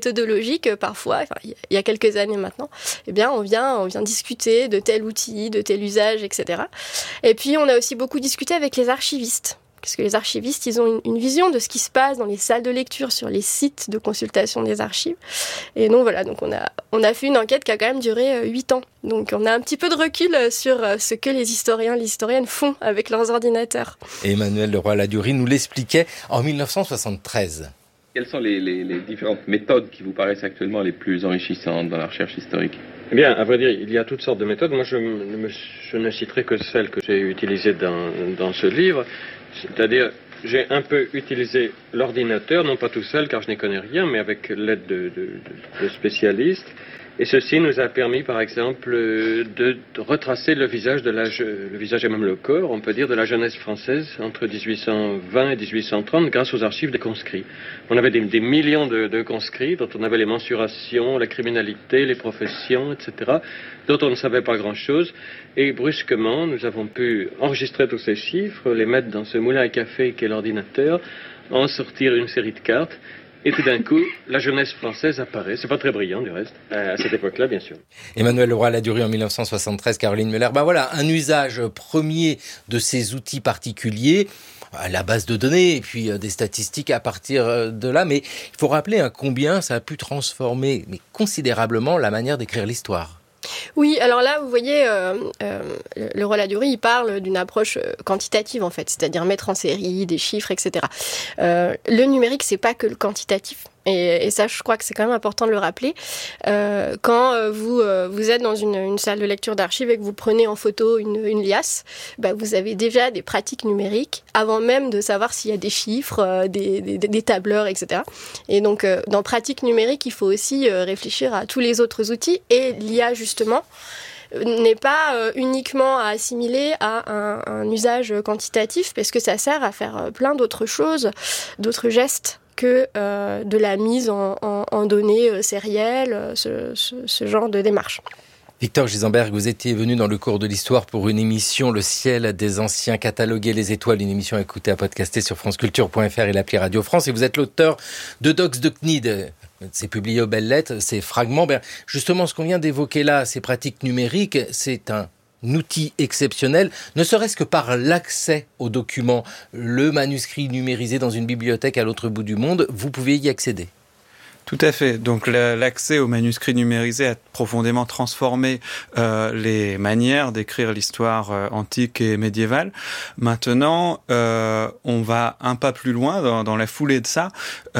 méthodologie que parfois, il y a quelques années maintenant, eh bien, on vient discuter de tel outil, de tel usage, etc. Et puis, on a aussi beaucoup discuté avec les archivistes. Parce que les archivistes, ils ont une vision de ce qui se passe dans les salles de lecture, sur les sites de consultation des archives. Et donc voilà, donc on a fait une enquête qui a quand même duré 8 ans. Donc on a un petit peu de recul sur ce que les historiens, les historiennes font avec leurs ordinateurs. Et Emmanuel Leroy-Ladurie nous l'expliquait en 1973. Quelles sont les différentes méthodes qui vous paraissent actuellement les plus enrichissantes dans la recherche historique ? Eh bien, à vrai dire, il y a toutes sortes de méthodes. Moi, je ne citerai que celles que j'ai utilisées dans ce livre. C'est-à-dire, j'ai un peu utilisé l'ordinateur, non pas tout seul, car je n'y connais rien, mais avec l'aide de spécialistes. Et ceci nous a permis, par exemple, de retracer le visage et même le corps, on peut dire, de la jeunesse française entre 1820 et 1830 grâce aux archives des conscrits. On avait des millions de conscrits dont on avait les mensurations, la criminalité, les professions, etc., dont on ne savait pas grand-chose. Et brusquement, nous avons pu enregistrer tous ces chiffres, les mettre dans ce moulin à café qu'est l'ordinateur, en sortir une série de cartes. Et tout d'un coup, la jeunesse française apparaît. C'est pas très brillant, du reste, à cette époque-là, bien sûr. Emmanuel Leroy-Ladurie en 1973, Caroline Muller. Voilà, un usage premier de ces outils particuliers, la base de données et puis des statistiques à partir de là. Mais il faut rappeler combien ça a pu transformer considérablement la manière d'écrire l'histoire. Oui, alors là, vous voyez, Leroy-Ladurie, il parle d'une approche quantitative, en fait, c'est-à-dire mettre en série des chiffres, etc. Le numérique, c'est pas que le quantitatif. Et ça, je crois que c'est quand même important de le rappeler. Quand vous êtes dans une salle de lecture d'archives et que vous prenez en photo une liasse, vous avez déjà des pratiques numériques avant même de savoir s'il y a des chiffres, des tableurs, etc. Et donc, dans pratique numérique, il faut aussi réfléchir à tous les autres outils. Et l'IA, justement, n'est pas uniquement à assimiler à un usage quantitatif, parce que ça sert à faire plein d'autres choses, d'autres gestes que de la mise en données sérielles, ce genre de démarche. Victor Gisemberg, vous étiez venu dans le cours de l'histoire pour une émission Le ciel des anciens, cataloguer les étoiles, une émission à écouter, à podcaster sur franceculture.fr et l'appli Radio France. Et vous êtes l'auteur de Dox de CNID. C'est publié aux Belles Lettres, ces fragments. Justement, ce qu'on vient d'évoquer là, ces pratiques numériques, c'est un outil exceptionnel, ne serait-ce que par l'accès aux documents. Le manuscrit numérisé dans une bibliothèque à l'autre bout du monde, vous pouvez y accéder. Tout à fait. Donc l'accès aux manuscrits numérisés a profondément transformé les manières d'écrire l'histoire antique et médiévale. Maintenant, on va un pas plus loin dans la foulée de ça.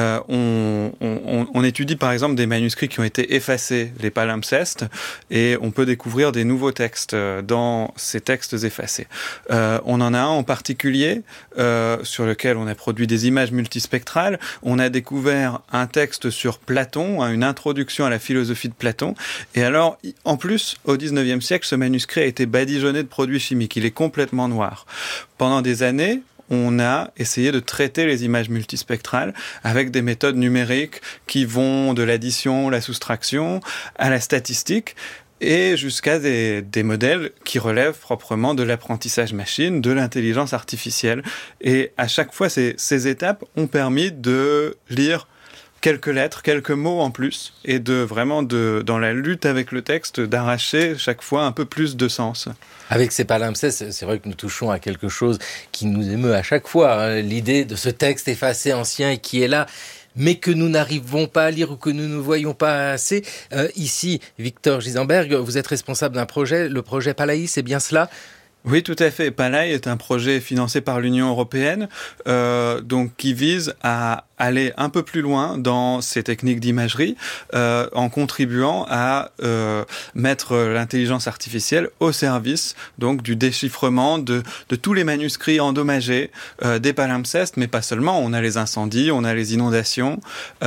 On étudie par exemple des manuscrits qui ont été effacés, les palimpsestes, et on peut découvrir des nouveaux textes dans ces textes effacés. On en a un en particulier sur lequel on a produit des images multispectrales. On a découvert un texte sur Platon, une introduction à la philosophie de Platon. Et alors, en plus, au XIXe siècle, ce manuscrit a été badigeonné de produits chimiques. Il est complètement noir. Pendant des années, on a essayé de traiter les images multispectrales avec des méthodes numériques qui vont de l'addition, la soustraction, à la statistique, et jusqu'à des modèles qui relèvent proprement de l'apprentissage machine, de l'intelligence artificielle. Et à chaque fois, ces étapes ont permis de lire quelques lettres, quelques mots en plus, et dans la lutte avec le texte, d'arracher chaque fois un peu plus de sens. Avec ces palimpsestes, c'est vrai que nous touchons à quelque chose qui nous émeut à chaque fois, l'idée de ce texte effacé ancien et qui est là, mais que nous n'arrivons pas à lire ou que nous ne voyons pas assez. Ici, Victor Gisemberg, vous êtes responsable d'un projet, le projet Palaï, c'est bien cela ? Oui, tout à fait. Palaï est un projet financé par l'Union européenne, qui vise à aller un peu plus loin dans ces techniques d'imagerie, en contribuant à mettre l'intelligence artificielle au service donc du déchiffrement de tous les manuscrits endommagés des palimpsestes, mais pas seulement. On a les incendies, on a les inondations,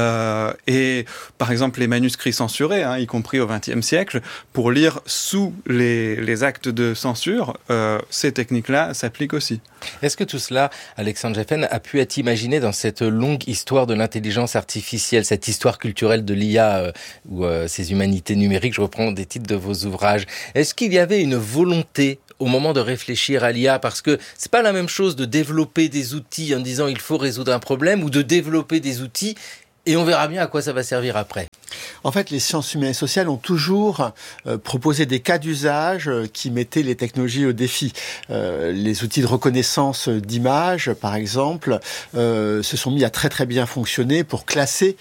et par exemple les manuscrits censurés, y compris au XXe siècle, pour lire sous les actes de censure. Ces techniques-là s'appliquent aussi. Est-ce que tout cela, Alexandre Geffen, a pu être imaginé dans cette longue histoire de l'intelligence artificielle, cette histoire culturelle de l'IA ou ces humanités numériques? Je reprends des titres de vos ouvrages. Est-ce qu'il y avait une volonté au moment de réfléchir à l'IA, parce que c'est pas la même chose de développer des outils en disant il faut résoudre un problème ou de développer des outils et on verra bien à quoi ça va servir après. En fait, les sciences humaines et sociales ont toujours proposé des cas d'usage qui mettaient les technologies au défi. Les outils de reconnaissance d'images, par exemple, se sont mis à très très bien fonctionner pour classer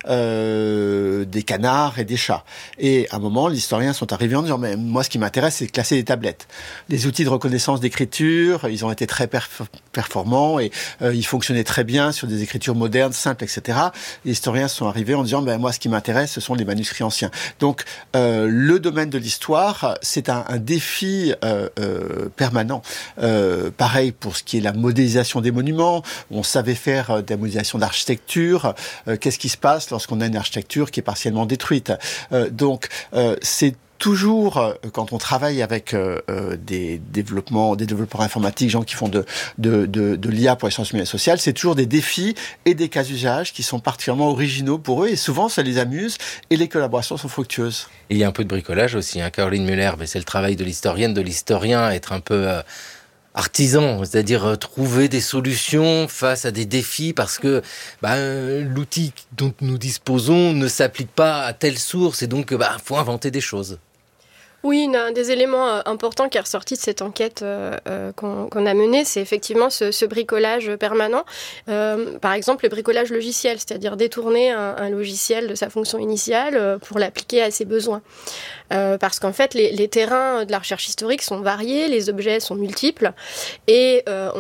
des canards et des chats. Et à un moment, les historiens sont arrivés en disant mais moi, ce qui m'intéresse, c'est de classer des tablettes. Les outils de reconnaissance d'écriture, ils ont été très performants et ils fonctionnaient très bien sur des écritures modernes, simples, etc. Les historiens sont arrivés en disant moi, ce qui m'intéresse, ce sont les manuscrits anciens. Donc, le domaine de l'histoire, c'est un défi permanent. Pareil pour ce qui est la modélisation des monuments. On savait faire de la modélisation d'architecture. Qu'est-ce qui se passe lorsqu'on a une architecture qui est partiellement détruite? Donc, c'est toujours, quand on travaille avec des développeurs informatiques, gens qui font de l'IA pour les sciences humaines et sociales, c'est toujours des défis et des cas d'usage qui sont particulièrement originaux pour eux, et souvent ça les amuse, et les collaborations sont fructueuses. Et il y a un peu de bricolage aussi, hein, Caroline Muller, mais c'est le travail de l'historienne, de l'historien, être un peu artisan, c'est-à-dire trouver des solutions face à des défis, parce que l'outil dont nous disposons ne s'applique pas à telle source, et donc faut inventer des choses. Oui, un des éléments importants qui est ressorti de cette enquête qu'on a menée, c'est effectivement ce bricolage permanent. Par exemple, le bricolage logiciel, c'est-à-dire détourner un logiciel de sa fonction initiale pour l'appliquer à ses besoins. Parce qu'en fait, les terrains de la recherche historique sont variés, les objets sont multiples, et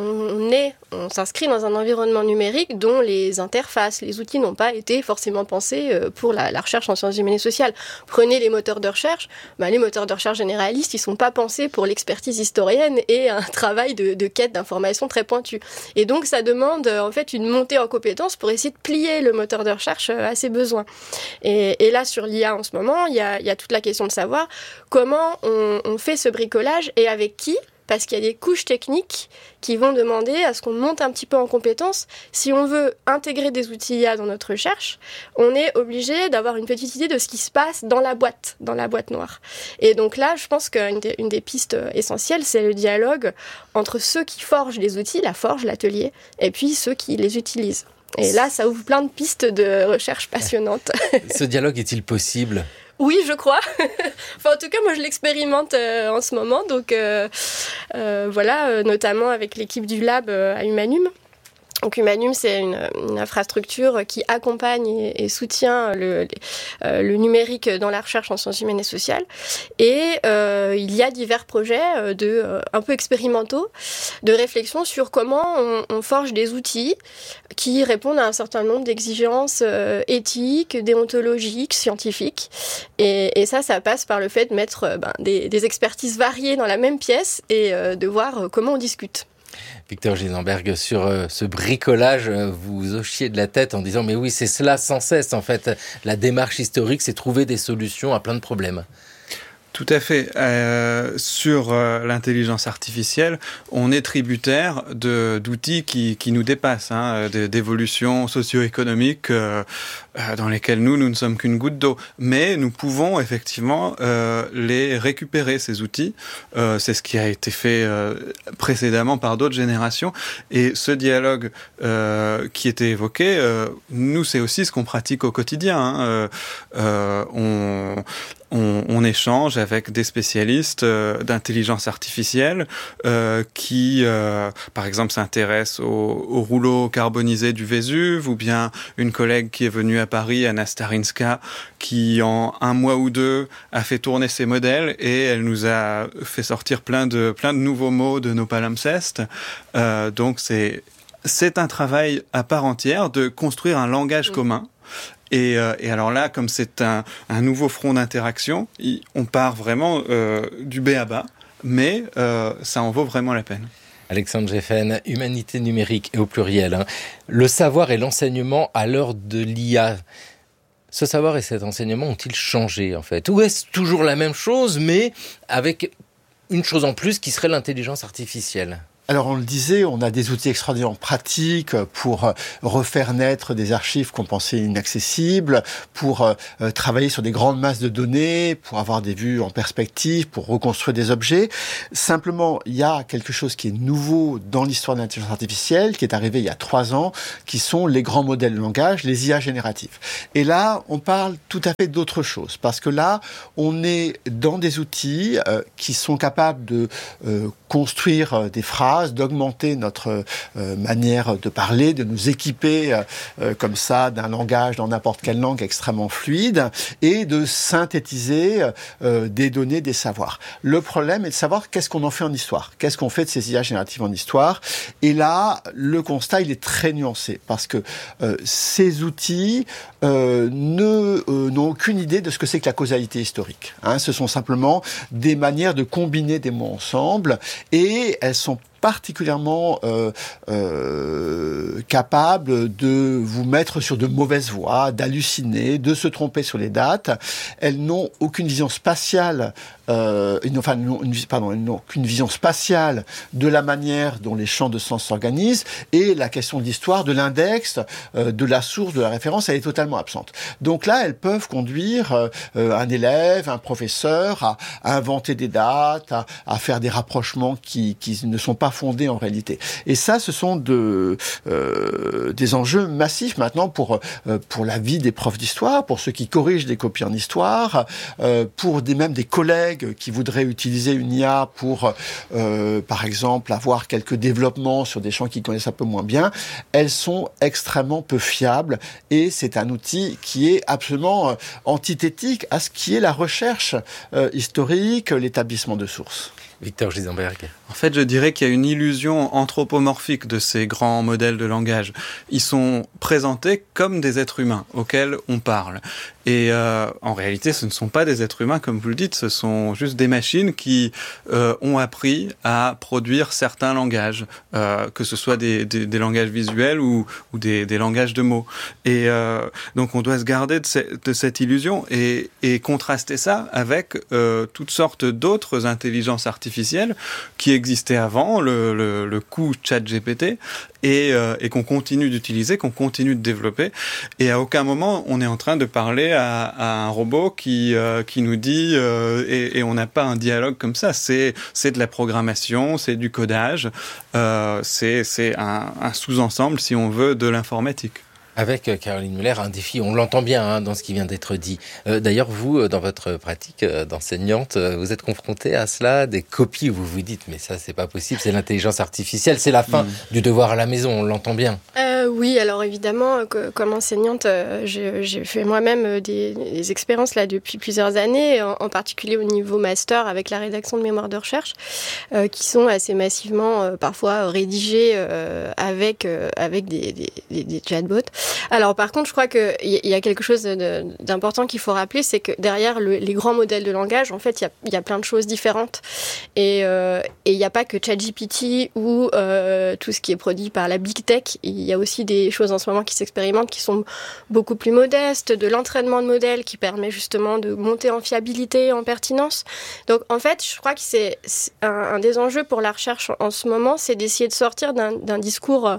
on s'inscrit dans un environnement numérique dont les interfaces, les outils n'ont pas été forcément pensés pour la recherche en sciences humaines et sociales. Prenez les moteurs de recherche, les moteurs de recherche généralistes, ils sont pas pensés pour l'expertise historienne et un travail de quête d'information très pointu. Et donc, ça demande en fait une montée en compétences pour essayer de plier le moteur de recherche à ses besoins. Et là, sur l'IA en ce moment, il y a toute la question de savoir comment on fait ce bricolage et avec qui, parce qu'il y a des couches techniques qui vont demander à ce qu'on monte un petit peu en compétences. Si on veut intégrer des outils IA dans notre recherche, on est obligé d'avoir une petite idée de ce qui se passe dans la boîte noire. Et donc là, je pense qu'une des pistes essentielles, c'est le dialogue entre ceux qui forgent les outils, la forge, l'atelier, et puis ceux qui les utilisent. Et là, ça ouvre plein de pistes de recherche passionnantes. Ce dialogue est-il possible ? Oui, je crois. Enfin, en tout cas, moi, je l'expérimente en ce moment. Donc, notamment avec l'équipe du lab à Humanum. Donc Humanum, c'est une infrastructure qui accompagne et soutient le numérique dans la recherche en sciences humaines et sociales. Et il y a divers projets un peu expérimentaux de réflexion sur comment on forge des outils qui répondent à un certain nombre d'exigences éthiques, déontologiques, scientifiques. Et ça passe par le fait de mettre des expertises variées dans la même pièce et de voir comment on discute. Victor Gisembert, sur ce bricolage, vous hochiez de la tête en disant « Mais oui, c'est cela sans cesse, en fait. La démarche historique, c'est trouver des solutions à plein de problèmes. » Tout à fait. Sur l'intelligence artificielle, on est tributaire d'outils qui nous dépassent, d'évolutions socio-économiques dans lesquelles nous ne sommes qu'une goutte d'eau. Mais nous pouvons effectivement les récupérer, ces outils. C'est ce qui a été fait précédemment par d'autres générations. Et ce dialogue qui était évoqué, nous, c'est aussi ce qu'on pratique au quotidien. On échange avec des spécialistes d'intelligence artificielle qui, par exemple, s'intéressent au rouleau carbonisé du Vésuve, ou bien une collègue qui est venue à Paris, Anna Starinska, qui en 1 mois ou 2 a fait tourner ses modèles et elle nous a fait sortir plein de nouveaux mots de nos palimpsestes. Donc c'est un travail à part entière de construire un langage commun. Et alors là, comme c'est un nouveau front d'interaction, on part vraiment du B à bas, mais ça en vaut vraiment la peine. Alexandre Geffen, Humanité numérique et au pluriel. Le savoir et l'enseignement à l'heure de l'IA. Ce savoir et cet enseignement ont-ils changé en fait ? Ou est-ce toujours la même chose, mais avec une chose en plus qui serait l'intelligence artificielle ? Alors, on le disait, on a des outils extraordinairement pratiques pour refaire naître des archives qu'on pensait inaccessibles, pour travailler sur des grandes masses de données, pour avoir des vues en perspective, pour reconstruire des objets. Simplement, il y a quelque chose qui est nouveau dans l'histoire de l'intelligence artificielle, qui est arrivé il y a 3 ans, qui sont les grands modèles de langage, les IA génératifs. Et là, on parle tout à fait d'autre chose, parce que là, on est dans des outils qui sont capables de construire des phrases, d'augmenter notre manière de parler, de nous équiper comme ça d'un langage dans n'importe quelle langue extrêmement fluide et de synthétiser des données, des savoirs. Le problème est de savoir qu'est-ce qu'on en fait en histoire, qu'est-ce qu'on fait de ces IA génératives en histoire. Et là, le constat, il est très nuancé parce que ces outils n'ont aucune idée de ce que c'est que la causalité historique. Ce sont simplement des manières de combiner des mots ensemble et elles sont particulièrement capables de vous mettre sur de mauvaises voies, d'halluciner, de se tromper sur les dates. Elles n'ont aucune vision spatiale, elles n'ont aucune vision spatiale de la manière dont les champs de sens s'organisent, et la question de l'histoire, de l'index, de la source, de la référence, elle est totalement absente. Donc là, elles peuvent conduire un élève, un professeur à inventer des dates, à faire des rapprochements qui ne sont pas fondés en réalité. Et ça, ce sont des enjeux massifs maintenant pour la vie des profs d'histoire, pour ceux qui corrigent des copies en histoire, pour même des collègues qui voudraient utiliser une IA pour, par exemple, avoir quelques développements sur des champs qu'ils connaissent un peu moins bien. Elles sont extrêmement peu fiables et c'est un outil qui est absolument antithétique à ce qui est la recherche historique, l'établissement de sources. Victor Gisemberg. En fait, je dirais qu'il y a une illusion anthropomorphique de ces grands modèles de langage. Ils sont présentés comme des êtres humains auxquels on parle. Et en réalité, ce ne sont pas des êtres humains, comme vous le dites, ce sont juste des machines qui ont appris à produire certains langages, que ce soit des langages visuels ou des langages de mots. Et donc, on doit se garder de cette illusion et contraster ça avec toutes sortes d'autres intelligences artificielles qui existaient avant, le coup ChatGPT, et qu'on continue d'utiliser, qu'on continue de développer. Et à aucun moment, on est en train de parler à un robot qui nous dit, et on n'a pas un dialogue comme ça. C'est de la programmation, c'est du codage, c'est un sous-ensemble, si on veut, de l'informatique. Avec Caroline Muller, un défi, on l'entend bien dans ce qui vient d'être dit. D'ailleurs, vous, dans votre pratique d'enseignante, vous êtes confrontée à cela, des copies où vous vous dites, mais ça, c'est pas possible, c'est l'intelligence artificielle, c'est la fin du devoir à la maison, on l'entend bien. Oui, alors évidemment, comme enseignante, j'ai fait moi-même des expériences là depuis plusieurs années, en particulier au niveau master avec la rédaction de mémoires de recherche, qui sont assez massivement parfois rédigées avec des chatbots. Alors par contre, je crois qu'il y a quelque chose d'important qu'il faut rappeler, c'est que derrière les grands modèles de langage, en fait, il y a plein de choses différentes. Et il n'y a pas que ChatGPT ou tout ce qui est produit par la Big Tech. Il y a aussi des choses en ce moment qui s'expérimentent qui sont beaucoup plus modestes, de l'entraînement de modèles qui permet justement de monter en fiabilité, en pertinence. Donc en fait, je crois que c'est un des enjeux pour la recherche en ce moment, c'est d'essayer de sortir d'un discours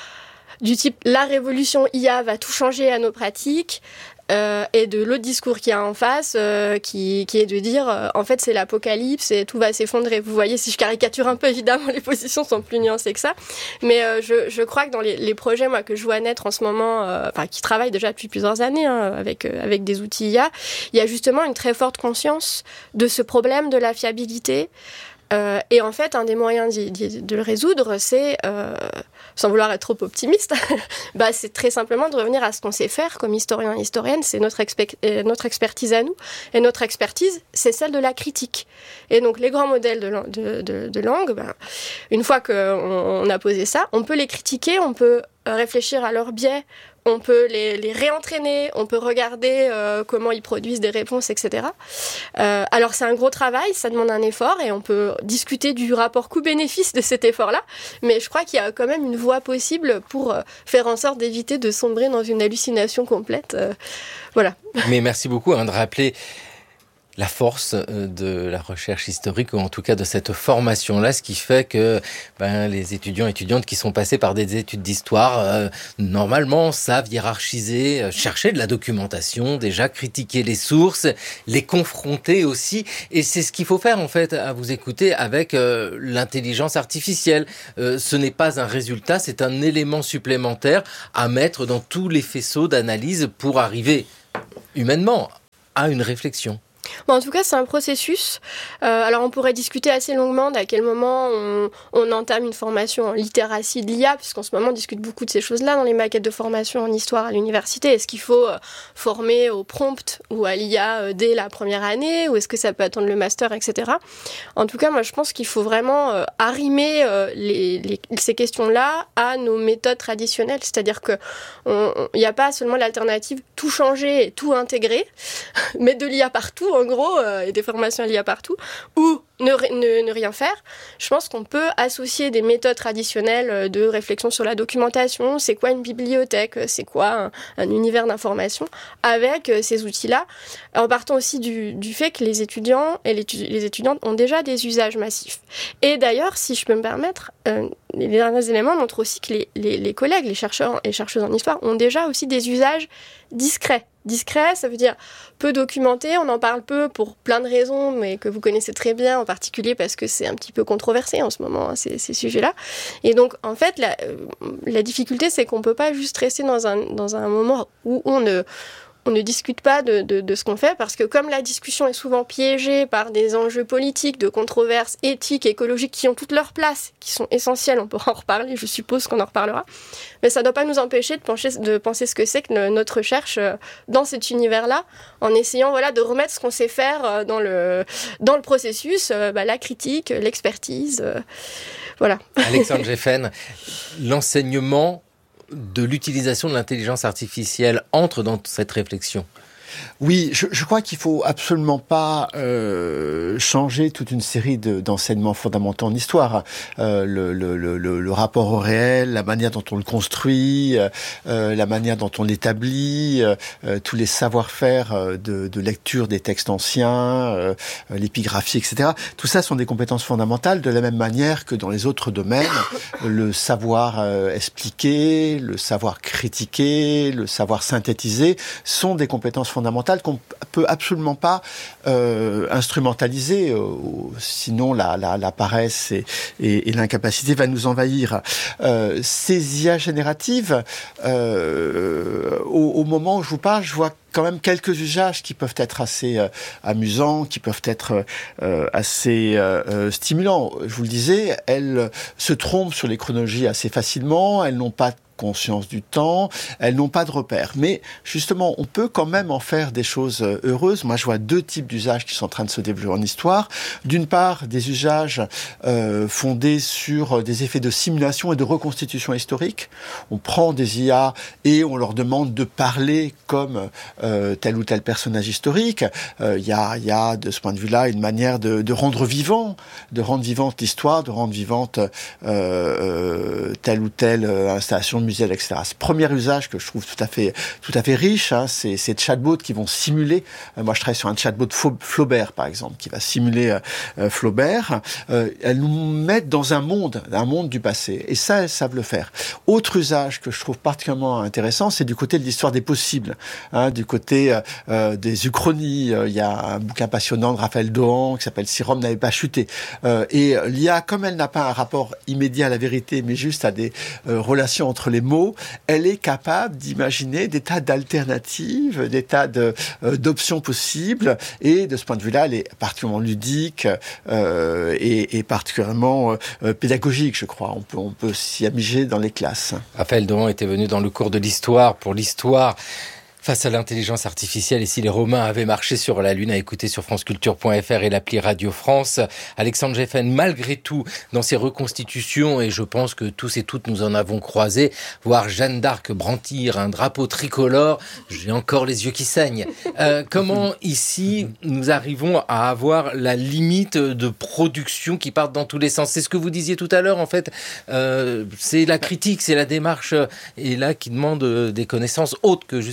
du type « la révolution IA va tout changer à nos pratiques », et de l'autre discours qu'il y a en face, qui est de dire en fait c'est l'apocalypse et tout va s'effondrer. Vous voyez, si je caricature un peu, évidemment les positions sont plus nuancées que ça, mais je crois que dans les projets moi que je vois naître en ce moment, qui travaillent déjà depuis plusieurs années avec des outils IA, il y a justement une très forte conscience de ce problème de la fiabilité. Et en fait, un des moyens de le résoudre, c'est, sans vouloir être trop optimiste, c'est très simplement de revenir à ce qu'on sait faire comme historien et historienne, c'est notre expertise à nous. Et notre expertise, c'est celle de la critique. Et donc, les grands modèles de langue, une fois qu'on a posé ça, on peut les critiquer, on peut réfléchir à leurs biais, on peut les réentraîner, on peut regarder comment ils produisent des réponses, etc. Alors c'est un gros travail, ça demande un effort et on peut discuter du rapport coût-bénéfice de cet effort-là, mais je crois qu'il y a quand même une voie possible pour faire en sorte d'éviter de sombrer dans une hallucination complète. Voilà. Mais merci beaucoup de rappeler la force de la recherche historique, ou en tout cas de cette formation-là, ce qui fait que les étudiants et étudiantes qui sont passés par des études d'histoire, normalement, savent hiérarchiser, chercher de la documentation, déjà critiquer les sources, les confronter aussi. Et c'est ce qu'il faut faire, en fait, à vous écouter avec l'intelligence artificielle. Ce n'est pas un résultat, c'est un élément supplémentaire à mettre dans tous les faisceaux d'analyse pour arriver humainement à une réflexion. Bon, en tout cas, c'est un processus. Alors, on pourrait discuter assez longuement d'à quel moment on entame une formation en littératie de l'IA, puisqu'en ce moment, on discute beaucoup de ces choses-là dans les maquettes de formation en histoire à l'université. Est-ce qu'il faut former au prompt ou à l'IA dès la première année, ou est-ce que ça peut attendre le master, etc. En tout cas, moi, je pense qu'il faut vraiment arrimer ces questions-là à nos méthodes traditionnelles. C'est-à-dire qu'il n'y a pas seulement l'alternative tout changer et tout intégrer, mais de l'IA partout, en gros, et des formations à l'IA partout, ou ne rien faire. Je pense qu'on peut associer des méthodes traditionnelles de réflexion sur la documentation, c'est quoi une bibliothèque, c'est quoi un univers d'information, avec ces outils-là, en partant aussi du fait que les étudiants et les étudiantes ont déjà des usages massifs. Et d'ailleurs, si je peux me permettre, les derniers éléments montrent aussi que les collègues, les chercheurs et chercheuses en histoire, ont déjà aussi des usages discrets. Discret, ça veut dire peu documenté, on en parle peu pour plein de raisons, mais que vous connaissez très bien, en particulier parce que c'est un petit peu controversé en ce moment, ces sujets-là. Et donc, en fait, la difficulté, c'est qu'on ne peut pas juste rester dans un moment où on ne discute pas de ce qu'on fait, parce que comme la discussion est souvent piégée par des enjeux politiques, de controverses éthiques, écologiques, qui ont toute leur place, qui sont essentiels, on pourra en reparler, je suppose qu'on en reparlera, mais ça ne doit pas nous empêcher de penser ce que c'est que notre recherche dans cet univers-là, en essayant de remettre ce qu'on sait faire dans le processus, la critique, l'expertise, voilà. Alexandre Geffen, l'enseignement de l'utilisation de l'intelligence artificielle entre dans cette réflexion? Oui, je crois qu'il faut absolument pas changer toute une série d'enseignements fondamentaux en histoire. Le rapport au réel, la manière dont on le construit, la manière dont on l'établit, tous les savoir-faire de lecture des textes anciens, l'épigraphie, etc. Tout ça sont des compétences fondamentales, de la même manière que dans les autres domaines, le savoir expliquer, le savoir critiquer, le savoir synthétiser sont des compétences fondamentales qu'on peut absolument pas instrumentaliser, sinon la paresse et l'incapacité va nous envahir. Ces IA génératives, au moment où je vous parle, je vois quand même quelques usages qui peuvent être assez amusants, qui peuvent être assez stimulants. Je vous le disais, elles se trompent sur les chronologies assez facilement, elles n'ont pas conscience du temps, elles n'ont pas de repères. Mais justement, on peut quand même en faire des choses heureuses. Moi, je vois deux types d'usages qui sont en train de se développer en histoire. D'une part, des usages fondés sur des effets de simulation et de reconstitution historique. On prend des IA et on leur demande de parler comme tel ou tel personnage historique. Il y a de ce point de vue-là une manière de rendre vivante l'histoire, de rendre vivante telle ou telle installation de musée, etc. Ce premier usage que je trouve tout à fait riche, c'est ces chatbots qui vont simuler. Moi, je travaille sur un chatbot Flaubert, par exemple, qui va simuler Flaubert. Elles nous mettent dans un monde du passé. Et ça, elles savent le faire. Autre usage que je trouve particulièrement intéressant, c'est du côté de l'histoire des possibles, du côté des uchronies. Il y a un bouquin passionnant de Raphaël Dohan qui s'appelle « Si Rome n'avait pas chuté ». Et l'IA, comme elle n'a pas un rapport immédiat à la vérité, mais juste à des relations entre les mots, elle est capable d'imaginer des tas d'alternatives, des tas d'options possibles, et de ce point de vue-là, elle est particulièrement ludique et particulièrement pédagogique, je crois. On peut s'y amuser dans les classes. Raphaël Dohan était venu dans le cours de l'histoire pour l'histoire face à l'intelligence artificielle, et si les Romains avaient marché sur la Lune, à écouter sur franceculture.fr et l'appli Radio France. Alexandre Geffen, malgré tout, dans ses reconstitutions, et je pense que tous et toutes nous en avons croisé, voir Jeanne d'Arc brandir un drapeau tricolore, j'ai encore les yeux qui saignent. Comment ici nous arrivons à avoir la limite de production qui part dans tous les sens? C'est ce que vous disiez tout à l'heure, en fait. C'est la critique, c'est la démarche, et là qui demande des connaissances autres que juste l'IA.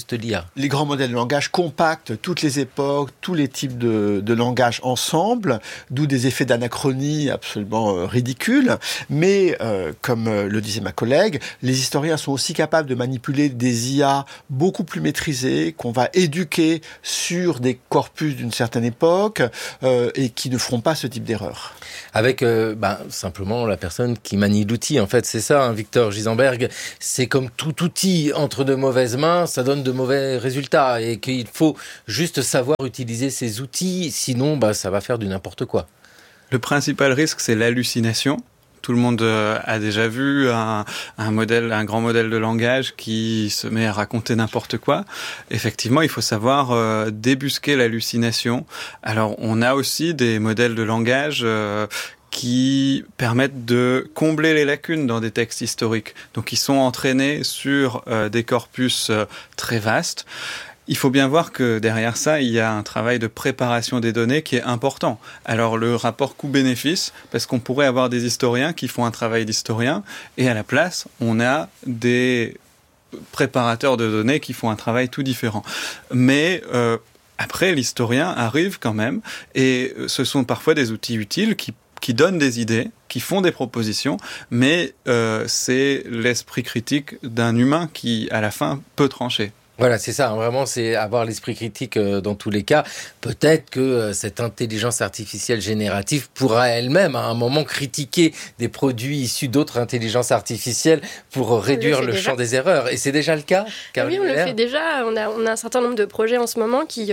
Les grands modèles de langage compactent toutes les époques, tous les types de langage ensemble, d'où des effets d'anachronie absolument ridicules. Mais, comme le disait ma collègue, les historiens sont aussi capables de manipuler des IA beaucoup plus maîtrisées, qu'on va éduquer sur des corpus d'une certaine époque, et qui ne feront pas ce type d'erreur. Avec simplement la personne qui manie l'outil, en fait, c'est ça, hein, Victor Gisemberg. C'est comme tout outil entre de mauvaises mains, ça donne de mauvais résultats, et qu'il faut juste savoir utiliser ces outils, sinon ça va faire du n'importe quoi. Le principal risque, c'est l'hallucination. Tout le monde a déjà vu un grand modèle de langage qui se met à raconter n'importe quoi. Effectivement, il faut savoir débusquer l'hallucination. Alors, on a aussi des modèles de langage qui permettent de combler les lacunes dans des textes historiques. Donc, ils sont entraînés sur des corpus très vastes. Il faut bien voir que derrière ça, il y a un travail de préparation des données qui est important. Alors le rapport coût-bénéfice, parce qu'on pourrait avoir des historiens qui font un travail d'historien, et à la place, on a des préparateurs de données qui font un travail tout différent. Mais après, l'historien arrive quand même, et ce sont parfois des outils utiles qui donnent des idées, qui font des propositions, mais c'est l'esprit critique d'un humain qui, à la fin, peut trancher. Voilà, c'est ça, vraiment, c'est avoir l'esprit critique dans tous les cas. Peut-être que cette intelligence artificielle générative pourra elle-même, à un moment, critiquer des produits issus d'autres intelligences artificielles pour réduire le champ des erreurs. Et c'est déjà le cas, Caroline Oui, on Muller. le fait déjà. On a un certain nombre de projets en ce moment qui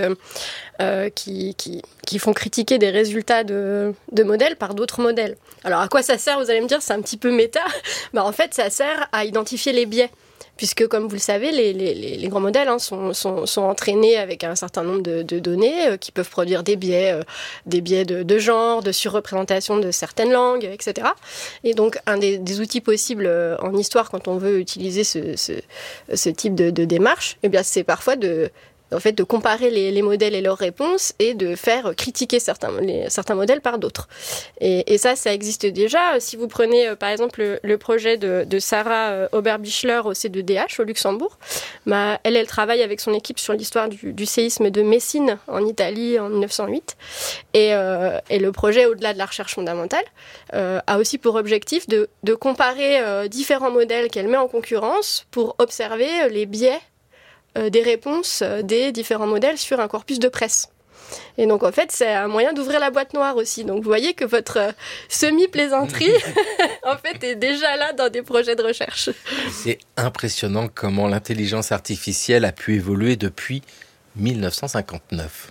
font critiquer des résultats de modèles par d'autres modèles. Alors, à quoi ça sert, vous allez me dire, c'est un petit peu méta. En fait, ça sert à identifier les biais. Puisque, comme vous le savez, les grands modèles sont entraînés avec un certain nombre de données qui peuvent produire des biais de genre, de surreprésentation de certaines langues, etc. Et donc, un des outils possibles en histoire quand on veut utiliser ce type de démarche, c'est parfois de comparer les modèles et leurs réponses et de faire critiquer certains modèles par d'autres. Et ça existe déjà. Si vous prenez, par exemple, le projet de Sarah Oberbichler au C2DH au Luxembourg, elle travaille avec son équipe sur l'histoire du séisme de Messine en Italie en 1908. Et le projet, au-delà de la recherche fondamentale, a aussi pour objectif de comparer différents modèles qu'elle met en concurrence pour observer les biais des réponses des différents modèles sur un corpus de presse. Et donc, en fait, c'est un moyen d'ouvrir la boîte noire aussi. Donc, vous voyez que votre semi-plaisanterie, en fait, est déjà là dans des projets de recherche. C'est impressionnant comment l'intelligence artificielle a pu évoluer depuis 1959.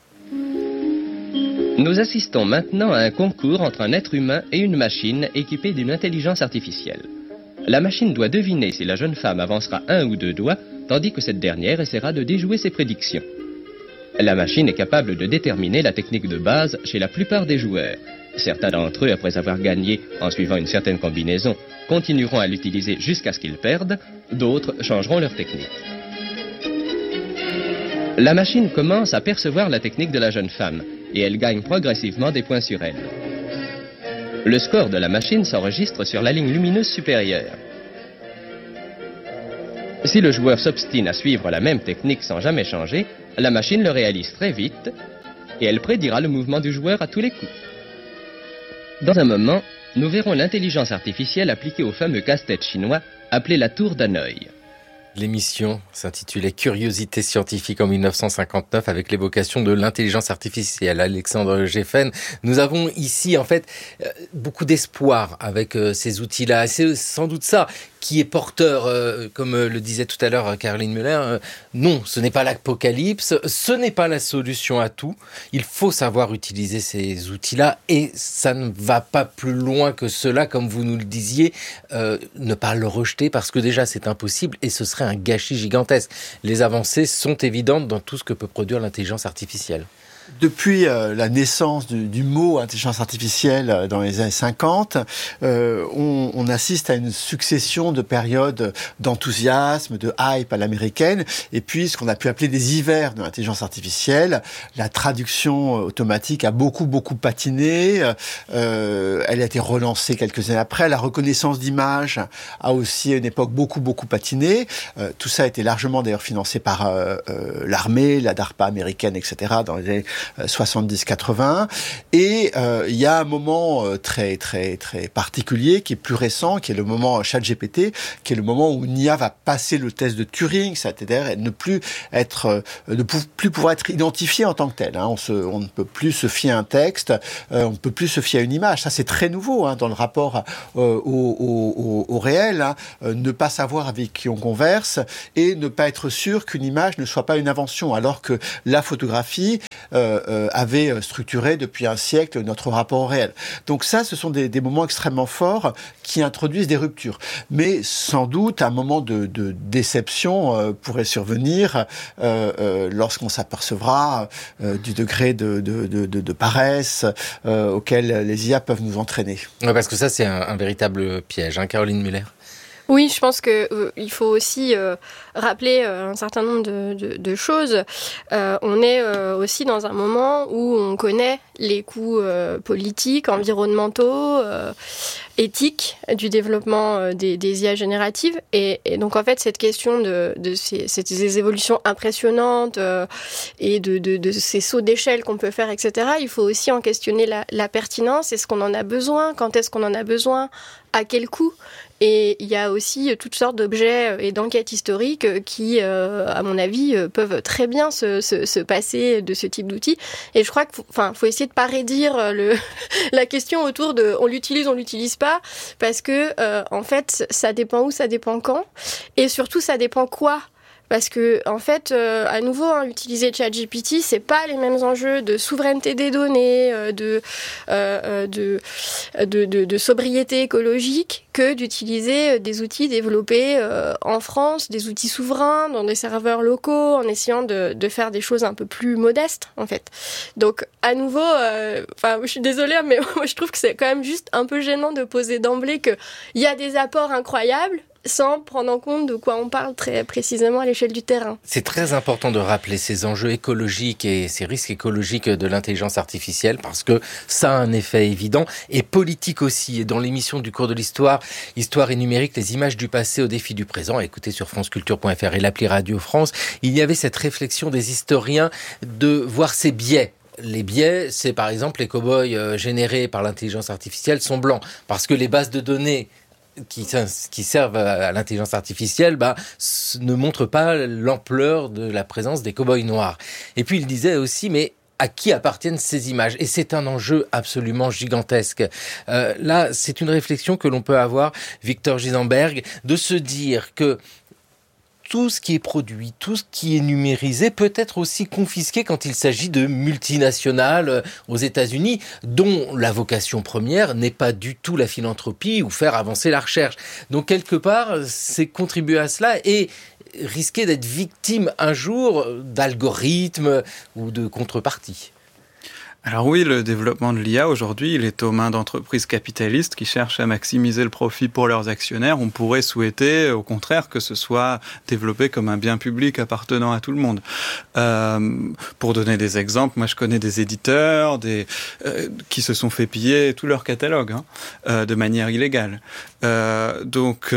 Nous assistons maintenant à un concours entre un être humain et une machine équipée d'une intelligence artificielle. La machine doit deviner si la jeune femme avancera 1 ou 2 doigts, tandis que cette dernière essaiera de déjouer ses prédictions. La machine est capable de déterminer la technique de base chez la plupart des joueurs. Certains d'entre eux, après avoir gagné en suivant une certaine combinaison, continueront à l'utiliser jusqu'à ce qu'ils perdent, d'autres changeront leur technique. La machine commence à percevoir la technique de la jeune femme, et elle gagne progressivement des points sur elle. Le score de la machine s'enregistre sur la ligne lumineuse supérieure. Si le joueur s'obstine à suivre la même technique sans jamais changer, la machine le réalise très vite et elle prédira le mouvement du joueur à tous les coups. Dans un moment, nous verrons l'intelligence artificielle appliquée au fameux casse-tête chinois appelé la tour d'Hanoï. L'émission s'intitulait Curiosité scientifique en 1959 avec l'évocation de l'intelligence artificielle. Alexandre Geffen, nous avons ici en fait beaucoup d'espoir avec ces outils-là. C'est sans doute ça qui est porteur, comme le disait tout à l'heure Caroline Muller. Non, ce n'est pas l'apocalypse, ce n'est pas la solution à tout. Il faut savoir utiliser ces outils-là et ça ne va pas plus loin que cela, comme vous nous le disiez. Ne pas le rejeter parce que déjà c'est impossible et ce serait un gâchis gigantesque. Les avancées sont évidentes dans tout ce que peut produire l'intelligence artificielle. Depuis la naissance du mot intelligence artificielle dans les années 50, on assiste à une succession de périodes d'enthousiasme, de hype à l'américaine, et puis ce qu'on a pu appeler des hivers de l'intelligence artificielle. La traduction automatique a beaucoup patiné. Elle a été relancée quelques années après. La reconnaissance d'images a aussi à une époque beaucoup patiné. Tout ça a été largement d'ailleurs financé par l'armée, la DARPA américaine, etc. dans les années 70-80. Et il y a un moment très particulier qui est plus récent, qui est le moment ChatGPT, qui est le moment où l'IA va passer le test de Turing, c'est-à-dire ne plus pouvoir être identifié en tant que tel. On ne peut plus se fier à un texte, on ne peut plus se fier à une image. Ça, c'est très nouveau dans le rapport au réel. Ne pas savoir avec qui on converse et ne pas être sûr qu'une image ne soit pas une invention, alors que la photographie avait structuré depuis un siècle notre rapport au réel. Donc ça, ce sont des moments extrêmement forts qui introduisent des ruptures. Mais sans doute, un moment de déception pourrait survenir lorsqu'on s'apercevra du degré de paresse auquel les IA peuvent nous entraîner. Ouais, parce que ça, c'est un véritable piège, Caroline Muller. Oui, je pense qu'il faut aussi rappeler un certain nombre de choses. On est aussi dans un moment où on connaît les coûts politiques, environnementaux, éthiques du développement des IA génératives. Et donc, en fait, cette question de ces évolutions impressionnantes et de ces sauts d'échelle qu'on peut faire, etc., il faut aussi en questionner la pertinence. Est-ce qu'on en a besoin ? Quand est-ce qu'on en a besoin ? À quel coût ? Et il y a aussi toutes sortes d'objets et d'enquêtes historiques qui, à mon avis, peuvent très bien se passer de ce type d'outils. Et je crois qu'il faut essayer de pas raidir la question autour de on l'utilise pas, parce que en fait, ça dépend où, ça dépend quand, et surtout ça dépend quoi. Parce que, en fait, à nouveau, utiliser ChatGPT, c'est pas les mêmes enjeux de souveraineté des données, de sobriété écologique que d'utiliser des outils développés en France, des outils souverains, dans des serveurs locaux, en essayant de faire des choses un peu plus modestes, en fait. Donc, à nouveau, je suis désolée, mais moi, je trouve que c'est quand même juste un peu gênant de poser d'emblée qu'il y a des apports incroyables, sans prendre en compte de quoi on parle très précisément à l'échelle du terrain. C'est très important de rappeler ces enjeux écologiques et ces risques écologiques de l'intelligence artificielle, parce que ça a un effet évident, et politique aussi. Et dans l'émission du cours de l'histoire, Histoire et numérique, les images du passé aux défis du présent, écoutez sur franceculture.fr et l'appli Radio France, il y avait cette réflexion des historiens de voir ces biais. Les biais, c'est par exemple les cow-boys générés par l'intelligence artificielle sont blancs, parce que les bases de données qui servent à l'intelligence artificielle ne montrent pas l'ampleur de la présence des cow-boys noirs. Et puis il disait aussi, mais à qui appartiennent ces images ? Et c'est un enjeu absolument gigantesque. Là, c'est une réflexion que l'on peut avoir, Victor Gizenberg, de se dire que tout ce qui est produit, tout ce qui est numérisé peut être aussi confisqué quand il s'agit de multinationales aux États-Unis, dont la vocation première n'est pas du tout la philanthropie ou faire avancer la recherche. Donc quelque part, c'est contribuer à cela et risquer d'être victime un jour d'algorithmes ou de contreparties. Alors oui, le développement de l'IA aujourd'hui, il est aux mains d'entreprises capitalistes qui cherchent à maximiser le profit pour leurs actionnaires. On pourrait souhaiter, au contraire, que ce soit développé comme un bien public appartenant à tout le monde. Pour donner des exemples, moi je connais des éditeurs qui se sont fait piller tout leur catalogue de manière illégale. Donc